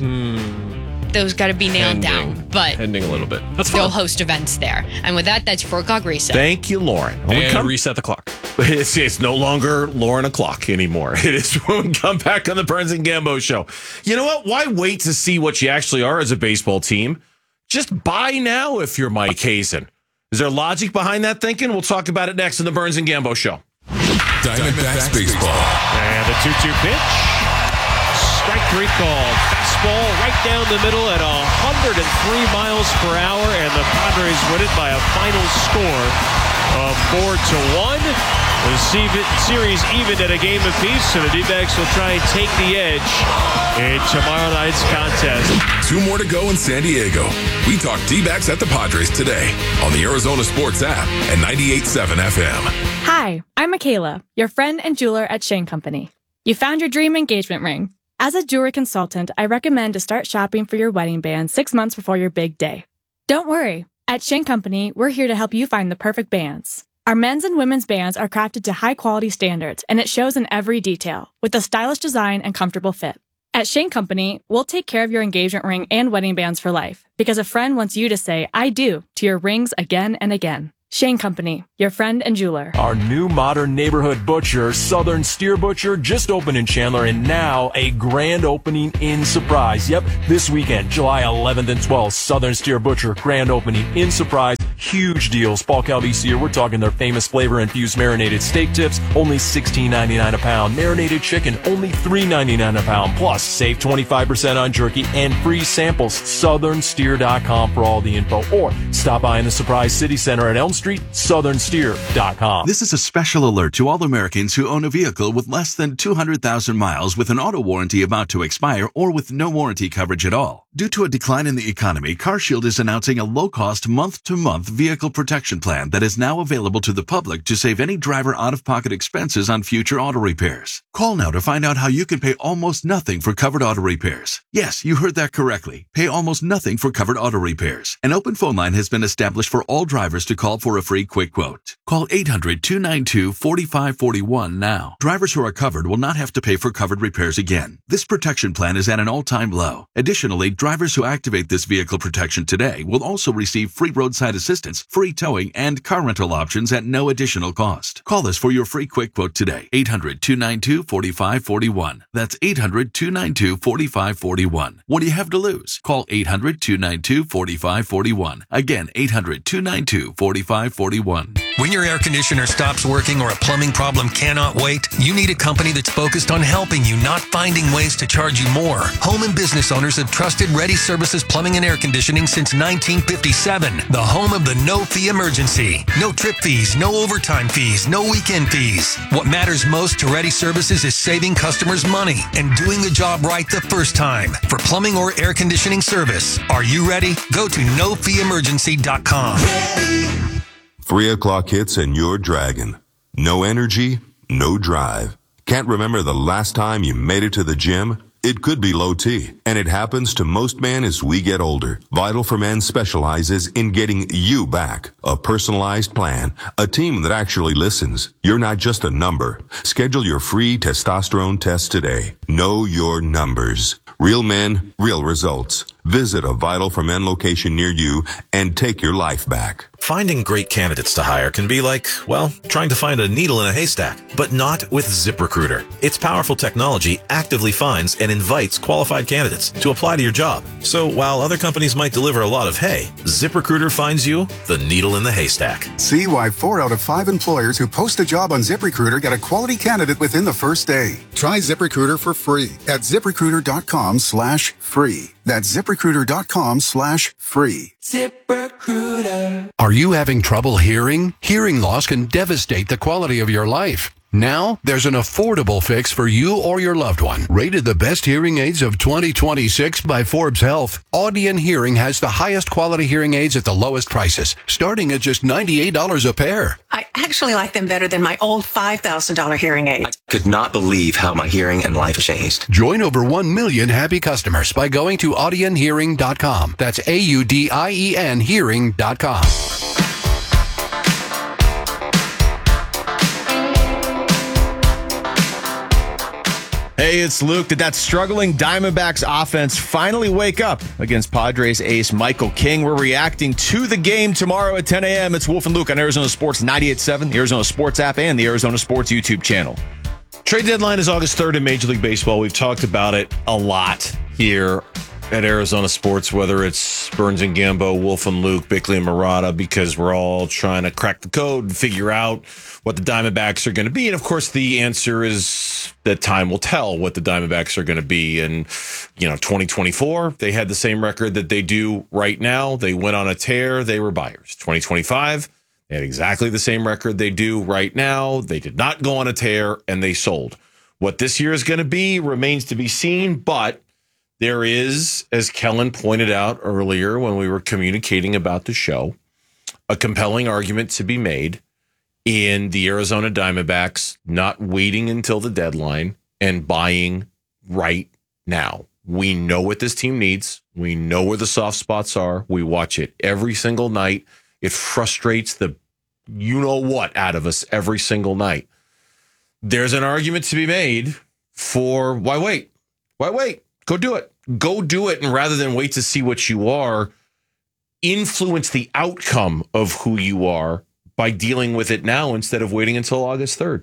Those got to be nailed Pending. down. But Pending a little bit. That's they'll fine. host events there. And with that, that's four o'clock reset. Thank you, Lauren. When we And come- reset the clock. It's, it's no longer Lauren o'clock anymore. It is when we come back on the Burns and Gambo show. You know what? Why wait to see what you actually are as a baseball team? Just buy now if you're Mike Hazen. Is there logic behind that thinking? We'll talk about it next on the Burns and Gambo show. Diamondbacks baseball. And the two two pitch. Strike three called. Fastball right down the middle at one hundred three miles per hour, and the Padres win it by a final score of four to one. The series even at a game apiece, so the D-backs will try and take the edge in tomorrow night's contest. Two more to go in San Diego. We talk D-backs at the Padres today on the Arizona Sports app and ninety-eight point seven F M. Hi, I'm Michaela, your friend and jeweler at Shane Company. You found your dream engagement ring. As a jewelry consultant, I recommend to start shopping for your wedding band six months before your big day. Don't worry. At Shane Company, we're here to help you find the perfect bands. Our men's and women's bands are crafted to high-quality standards, and it shows in every detail, with a stylish design and comfortable fit. At Shane Company, we'll take care of your engagement ring and wedding bands for life, because a friend wants you to say, I do, to your rings again and again. Shane Company, your friend and jeweler. Our new modern neighborhood butcher, Southern Steer Butcher, just opened in Chandler, and now a grand opening in Surprise. Yep, this weekend, July eleventh and twelfth, Southern Steer Butcher, grand opening in Surprise. Huge deals. Fall cow this year, we're talking their famous flavor-infused marinated steak tips, only sixteen ninety-nine a pound. Marinated chicken, only three ninety-nine a pound. Plus, save twenty-five percent on jerky and free samples. southern steer dot com for all the info. Or stop by in the Surprise City Center at Elm Street, southern steer dot com. This is a special alert to all Americans who own a vehicle with less than two hundred thousand miles with an auto warranty about to expire or with no warranty coverage at all. Due to a decline in the economy, CarShield is announcing a low-cost month-to-month vehicle protection plan that is now available to the public to save any driver out-of-pocket expenses on future auto repairs. Call now to find out how you can pay almost nothing for covered auto repairs. Yes, you heard that correctly. Pay almost nothing for covered auto repairs. An open phone line has been established for all drivers to call for a free quick quote. Call eight hundred, two nine two, four five four one now. Drivers who are covered will not have to pay for covered repairs again. This protection plan is at an all-time low. Additionally, drivers who activate this vehicle protection today will also receive free roadside assistance, free towing, and car rental options at no additional cost. Call us for your free quick quote today. eight hundred, two nine two, four five four one. That's eight hundred, two nine two, four five four one. What do you have to lose? Call eight hundred, two nine two, four five four one. Again, eight hundred, two nine two, four five four one. When your air conditioner stops working or a plumbing problem cannot wait, you need a company that's focused on helping you, not finding ways to charge you more. Home and business owners have trusted Ready Services Plumbing and Air Conditioning since nineteen fifty-seven. The home of the no-fee emergency. No trip fees, no overtime fees, no weekend fees. What matters most to Ready Services is saving customers money and doing the job right the first time. For plumbing or air conditioning service, are you ready? Go to no fee emergency dot com. Three o'clock hits and you're dragging. No energy, no drive. Can't remember the last time you made it to the gym? It could be low T, and it happens to most men as we get older. Vital for Men specializes in getting you back. A personalized plan, a team that actually listens. You're not just a number. Schedule your free testosterone test today. Know your numbers. Real men, real results. Visit a Vital for Men location near you and take your life back. Finding great candidates to hire can be like, well, trying to find a needle in a haystack, but not with ZipRecruiter. Its powerful technology actively finds and invites qualified candidates to apply to your job. So while other companies might deliver a lot of hay, ZipRecruiter finds you the needle in the haystack. See why four out of five employers who post a job on ZipRecruiter get a quality candidate within the first day. Try ZipRecruiter for free at ZipRecruiter.com slash free. That's ZipRecruiter.com slash free. ZipRecruiter. Are you having trouble hearing? Hearing loss can devastate the quality of your life. Now, there's an affordable fix for you or your loved one. Rated the best hearing aids of twenty twenty-six by Forbes Health, Audion Hearing has the highest quality hearing aids at the lowest prices, starting at just ninety-eight dollars a pair. I actually like them better than my old five thousand dollars hearing aid. I could not believe how my hearing and life changed. Join over one million happy customers by going to audion hearing dot com. That's A U D I E N hearing dot com. Hey, it's Luke. Did that struggling Diamondbacks offense finally wake up against Padres ace Michael King? We're reacting to the game tomorrow at ten a.m. It's Wolf and Luke on Arizona Sports ninety-eight point seven, the Arizona Sports app, and the Arizona Sports YouTube channel. Trade deadline is August third in Major League Baseball. We've talked about it a lot here at Arizona Sports, whether it's Burns and Gambo, Wolf and Luke, Bickley and Murata, because we're all trying to crack the code and figure out what the Diamondbacks are going to be. And, of course, the answer is that time will tell what the Diamondbacks are going to be. And, you know, twenty twenty-four, they had the same record that they do right now. They went on a tear. They were buyers. twenty twenty-five, They had exactly the same record they do right now. They did not go on a tear, and they sold. What this year is going to be remains to be seen, but there is, as Kellen pointed out earlier when we were communicating about the show, a compelling argument to be made in the Arizona Diamondbacks not waiting until the deadline and buying right now. We know what this team needs. We know where the soft spots are. We watch it every single night. It frustrates the you-know-what out of us every single night. There's an argument to be made for why wait? Why wait? Go do it. Go do it. And rather than wait to see what you are, influence the outcome of who you are by dealing with it now instead of waiting until August third.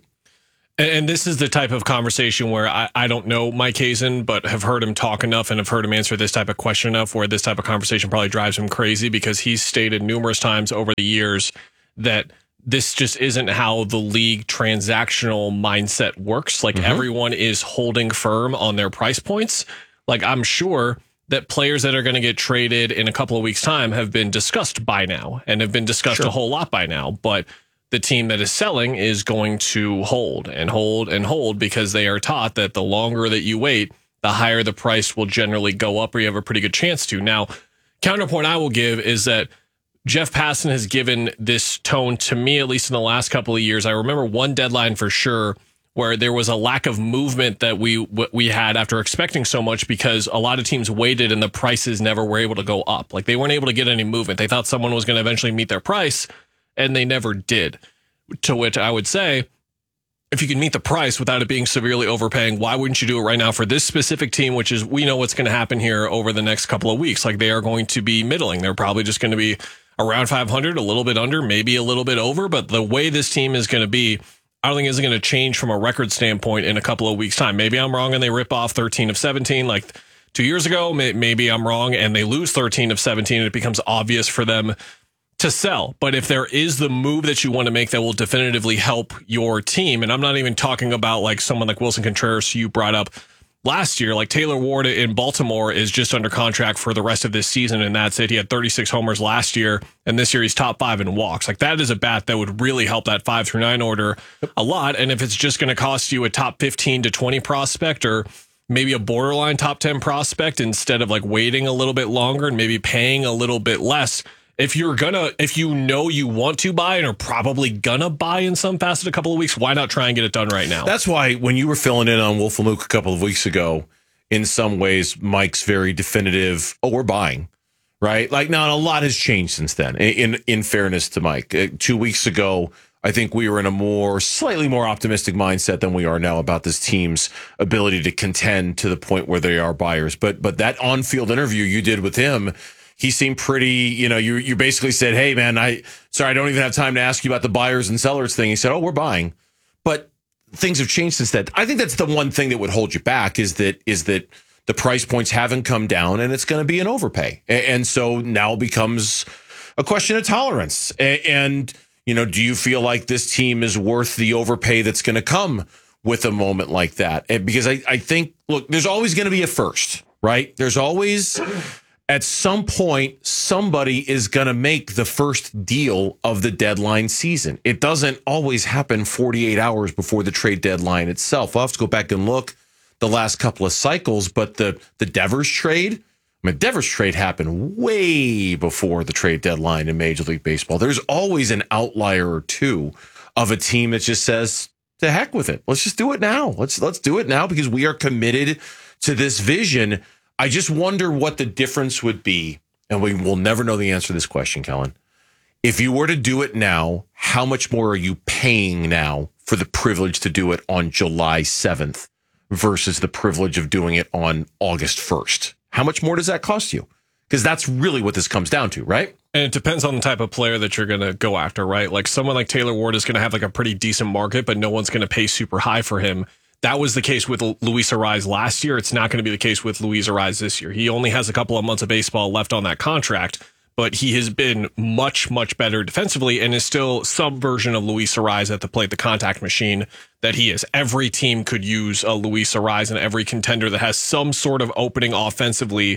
And this is the type of conversation where I, I don't know Mike Hazen, but have heard him talk enough and have heard him answer this type of question enough where this type of conversation probably drives him crazy, because he's stated numerous times over the years that this just isn't how the league transactional mindset works. Like, mm-hmm. everyone is holding firm on their price points. Like, I'm sure that players that are going to get traded in a couple of weeks' time have been discussed by now and have been discussed sure. a whole lot by now. But the team that is selling is going to hold and hold and hold, because they are taught that the longer that you wait, the higher the price will generally go up, or you have a pretty good chance to. Now, counterpoint I will give is that Jeff Passan has given this tone to me, at least in the last couple of years. I remember one deadline for sure where there was a lack of movement that we we had after expecting so much, because a lot of teams waited and the prices never were able to go up. Like, they weren't able to get any movement. They thought someone was going to eventually meet their price, and they never did. To which I would say, if you can meet the price without it being severely overpaying, why wouldn't you do it right now for this specific team, which is, we know what's going to happen here over the next couple of weeks. Like, they are going to be middling. They're probably just going to be around five hundred, a little bit under, maybe a little bit over. But the way this team is going to be, I don't think it's going to change from a record standpoint in a couple of weeks' time. Maybe I'm wrong and they rip off thirteen of seventeen like two years ago. Maybe I'm wrong and they lose thirteen of seventeen and it becomes obvious for them to sell. But if there is the move that you want to make that will definitively help your team, and I'm not even talking about like someone like Wilson Contreras you brought up last year, like Taylor Ward in Baltimore is just under contract for the rest of this season, and that's it. He had thirty-six homers last year, and this year he's top five in walks. Like, that is a bat that would really help that five through nine order a lot. And if it's just going to cost you a top fifteen to twenty prospect, or maybe a borderline top ten prospect, instead of like waiting a little bit longer and maybe paying a little bit less, if you're gonna, if you know you want to buy and are probably gonna buy in some facet a couple of weeks, why not try and get it done right now? That's why when you were filling in on Wolf and Luke a couple of weeks ago, in some ways, Mike's very definitive, oh, we're buying, right? Like, now a lot has changed since then, in, in, in fairness to Mike. Uh, two weeks ago, I think we were in a more, slightly more optimistic mindset than we are now about this team's ability to contend to the point where they are buyers. But, but that on-field interview you did with him, he seemed pretty, you know, you you basically said, hey, man, I sorry, I don't even have time to ask you about the buyers and sellers thing. He said, oh, we're buying. But things have changed since then. I think that's the one thing that would hold you back, is that is that the price points haven't come down, and it's going to be an overpay. And so now it becomes a question of tolerance. And, you know, do you feel like this team is worth the overpay that's going to come with a moment like that? And because I, I think, look, there's always going to be a first, right? There's always... At some point, somebody is going to make the first deal of the deadline season. It doesn't always happen forty-eight hours before the trade deadline itself. I'll have to go back and look the last couple of cycles, but the, the Devers trade, I mean, Devers trade happened way before the trade deadline in Major League Baseball. There's always an outlier or two of a team that just says, to heck with it. Let's just do it now. Let's let's do it now because we are committed to this vision. I just wonder what the difference would be, and we will never know the answer to this question, Kellen. If you were to do it now, how much more are you paying now for the privilege to do it on July seventh versus the privilege of doing it on August first? How much more does that cost you? Because that's really what this comes down to, right? And it depends on the type of player that you're going to go after, right? Like, someone like Taylor Ward is going to have like a pretty decent market, but no one's going to pay super high for him. That was the case with Luis Arraez last year. It's not going to be the case with Luis Arraez this year. He only has a couple of months of baseball left on that contract, but he has been much, much better defensively and is still some version of Luis Arraez at the plate, the contact machine that he is. Every team could use a Luis Arraez, and every contender that has some sort of opening offensively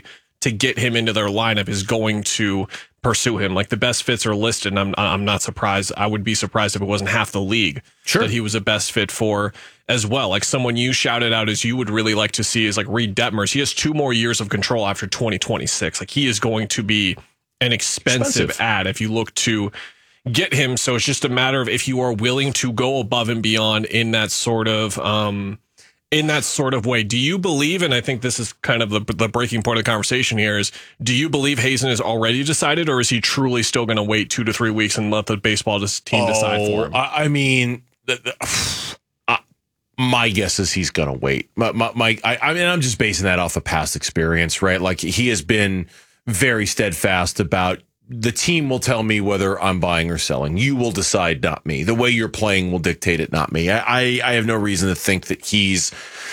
to get him into their lineup is going to pursue him. Like the best fits are listed, and I'm I'm not surprised. I would be surprised if it wasn't half the league sure. that he was a best fit for as well. Like someone you shouted out as you would really like to see is like Reed Detmers. He has two more years of control after twenty twenty-six. Like he is going to be an expensive, expensive. ad if you look to get him. So it's just a matter of if you are willing to go above and beyond in that sort of um in that sort of way. Do you believe, and I think this is kind of the, the breaking point of the conversation here, is do you believe Hazen is already decided, or is he truly still going to wait two to three weeks and let the baseball team oh, decide for him? I, I mean, the, the, uh, my guess is he's going to wait. My, my, my I, I mean, I'm just basing that off of past experience, right? Like he has been very steadfast about, the team will tell me whether I'm buying or selling. You will decide, not me. The way you're playing will dictate it, not me. I, I have no reason to think that he's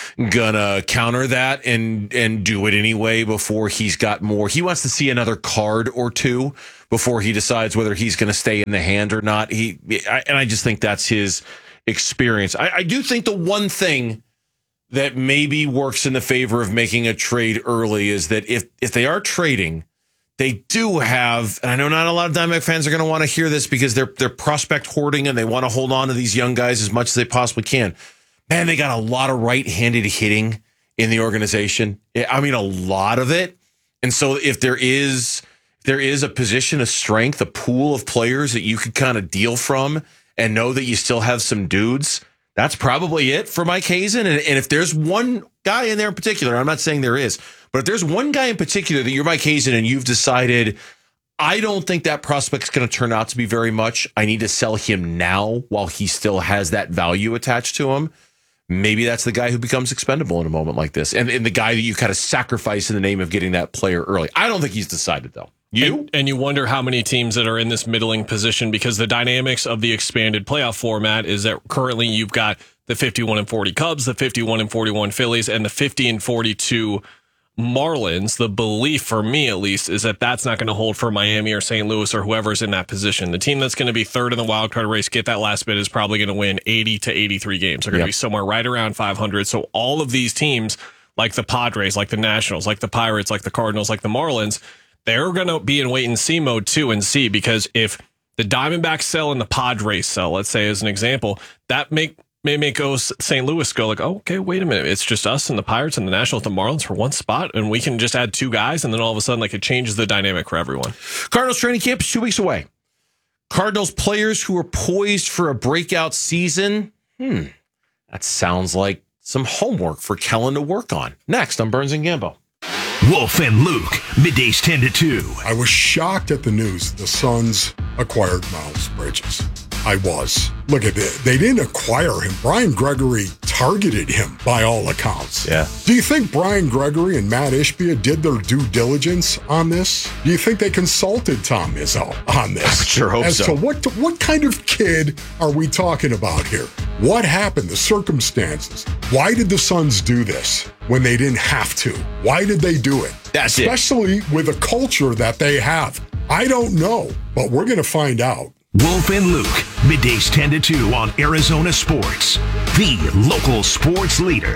gonna counter that and and do it anyway before he's got more. He wants to see another card or two before he decides whether he's going to stay in the hand or not. He I, and I just think that's his experience. I, I do think the one thing that maybe works in the favor of making a trade early is that if if they are trading, they do have, and I know not a lot of Diamondback fans are going to want to hear this because they're they're prospect hoarding and they want to hold on to these young guys as much as they possibly can. Man, they got a lot of right-handed hitting in the organization. I mean, a lot of it. And so if there is there is a position of strength, a pool of players that you could kind of deal from and know that you still have some dudes, that's probably it for Mike Hazen. And, and if there's one guy in there in particular, I'm not saying there is, but if there's one guy in particular that you're Mike Hazen and you've decided, I don't think that prospect's going to turn out to be very much. I need to sell him now while he still has that value attached to him. Maybe that's the guy who becomes expendable in a moment like this. And, and the guy that you kind of sacrifice in the name of getting that player early. I don't think he's decided, though. You? And, and you wonder how many teams that are in this middling position, because the dynamics of the expanded playoff format is that currently you've got the fifty-one and forty Cubs, the fifty-one and forty-one Phillies, and the fifty and forty-two Marlins. The belief, for me at least, is that that's not going to hold for Miami or Saint Louis or whoever's in that position. The team that's going to be third in the wild card race, get that last bit, is probably going to win eighty to eighty-three games. They're going to Yep. be somewhere right around five hundred. So all of these teams, like the Padres, like the Nationals, like the Pirates, like the Cardinals, like the Marlins, they're going to be in wait and see mode too, and see, because if the Diamondbacks sell and the Padres sell, let's say as an example, that make may make Saint Louis go like, oh, okay, wait a minute, it's just us and the Pirates and the Nationals and the Marlins for one spot, and we can just add two guys, and then all of a sudden, like, it changes the dynamic for everyone. Cardinals training camp is two weeks away. Cardinals players who are poised for a breakout season. Hmm, that sounds like some homework for Kellen to work on. Next on Burns and Gambo. Wolf and Luke, middays ten to two. I was shocked at the news the Suns acquired Miles Bridges. I was. Look at it. They didn't acquire him. Brian Gregory targeted him by all accounts. Yeah. Do you think Brian Gregory and Matt Ishbia did their due diligence on this? Do you think they consulted Tom Izzo on this? I sure hope As so. to what, what kind of kid are we talking about here? What happened? The circumstances. Why did the Suns do this when they didn't have to? Why did they do it? That's it. Especially with a culture that they have. I don't know, but we're going to find out. Wolf and Luke, middays ten to two on Arizona Sports, the local sports leader.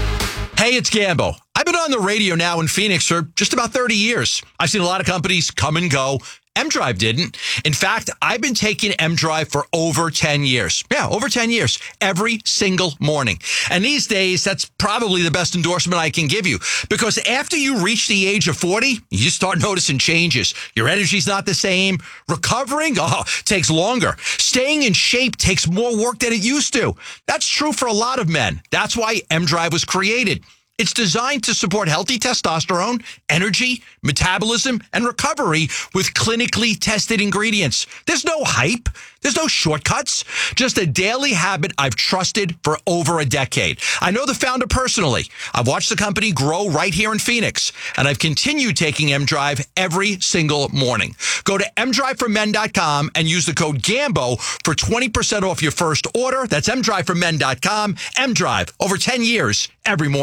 Hey, it's Gambo. I've been on the radio now in Phoenix for just about thirty years. I've seen a lot of companies come and go. M-Drive didn't. In fact, I've been taking M-Drive for over ten years. Yeah, over ten years. Every single morning. And these days, that's probably the best endorsement I can give you. Because after you reach the age of forty, you start noticing changes. Your energy's not the same. Recovering, oh, takes longer. Staying in shape takes more work than it used to. That's true for a lot of men. That's why M-Drive was created. It's designed to support healthy testosterone, energy, metabolism, and recovery with clinically tested ingredients. There's no hype. There's no shortcuts. Just a daily habit I've trusted for over a decade. I know the founder personally. I've watched the company grow right here in Phoenix, and I've continued taking M-Drive every single morning. Go to m drive for men dot com and use the code GAMBO for twenty percent off your first order. That's m drive for men dot com. M-Drive, over ten years, every morning.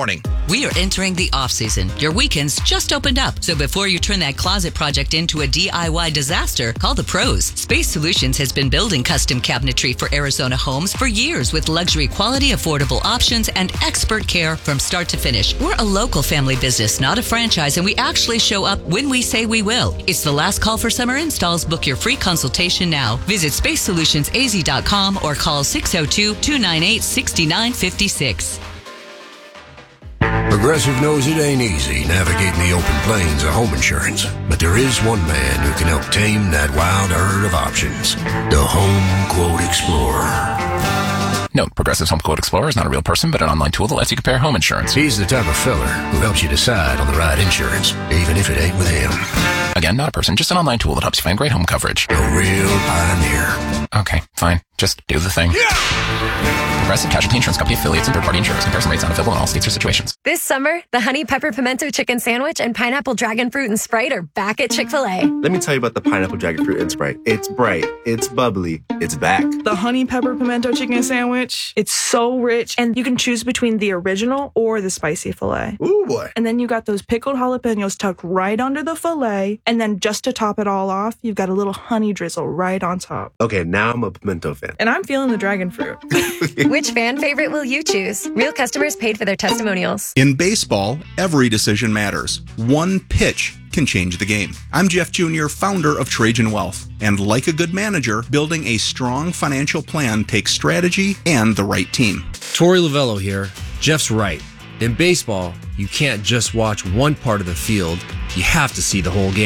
We are entering the off-season. Your weekends just opened up. So before you turn that closet project into a D I Y disaster, call the pros. Space Solutions has been building custom cabinetry for Arizona homes for years with luxury quality, affordable options, and expert care from start to finish. We're a local family business, not a franchise, and we actually show up when we say we will. It's the last call for summer installs. Book your free consultation now. Visit space solutions a z dot com or call six oh two, two nine eight, six nine five six. Progressive knows it ain't easy navigating the open plains of home insurance, but there is one man who can help tame that wild herd of options. The Home Quote Explorer. Note, Progressive's Home Quote Explorer is not a real person, but an online tool that lets you compare home insurance. He's the type of fella who helps you decide on the right insurance, even if it ain't with him. Again, not a person, just an online tool that helps you find great home coverage. A real pioneer. Okay, fine. Just do the thing. Progressive Casualty Insurance Company affiliates and third-party insurers. Comparison rates not available in all states or situations. This summer, the Honey Pepper Pimento Chicken Sandwich and Pineapple Dragon Fruit and Sprite are back at Chick-fil-A. Let me tell you about the Pineapple Dragon Fruit and Sprite. It's bright, it's bubbly, it's back. The Honey Pepper Pimento Chicken Sandwich, it's so rich, and you can choose between the original or the spicy filet. Ooh, boy. And then you got those pickled jalapenos tucked right under the filet, and then just to top it all off, you've got a little honey drizzle right on top. Okay, now I'm a pimento fan. And I'm feeling the dragon fruit. Which fan favorite will you choose? Real customers paid for their testimonials. In baseball, every decision matters. One pitch can change the game. I'm Jeff Junior, founder of Trajan Wealth. And like a good manager, building a strong financial plan takes strategy and the right team. Torey Lavello here. Jeff's right. In baseball, you can't just watch one part of the field. You have to see the whole game.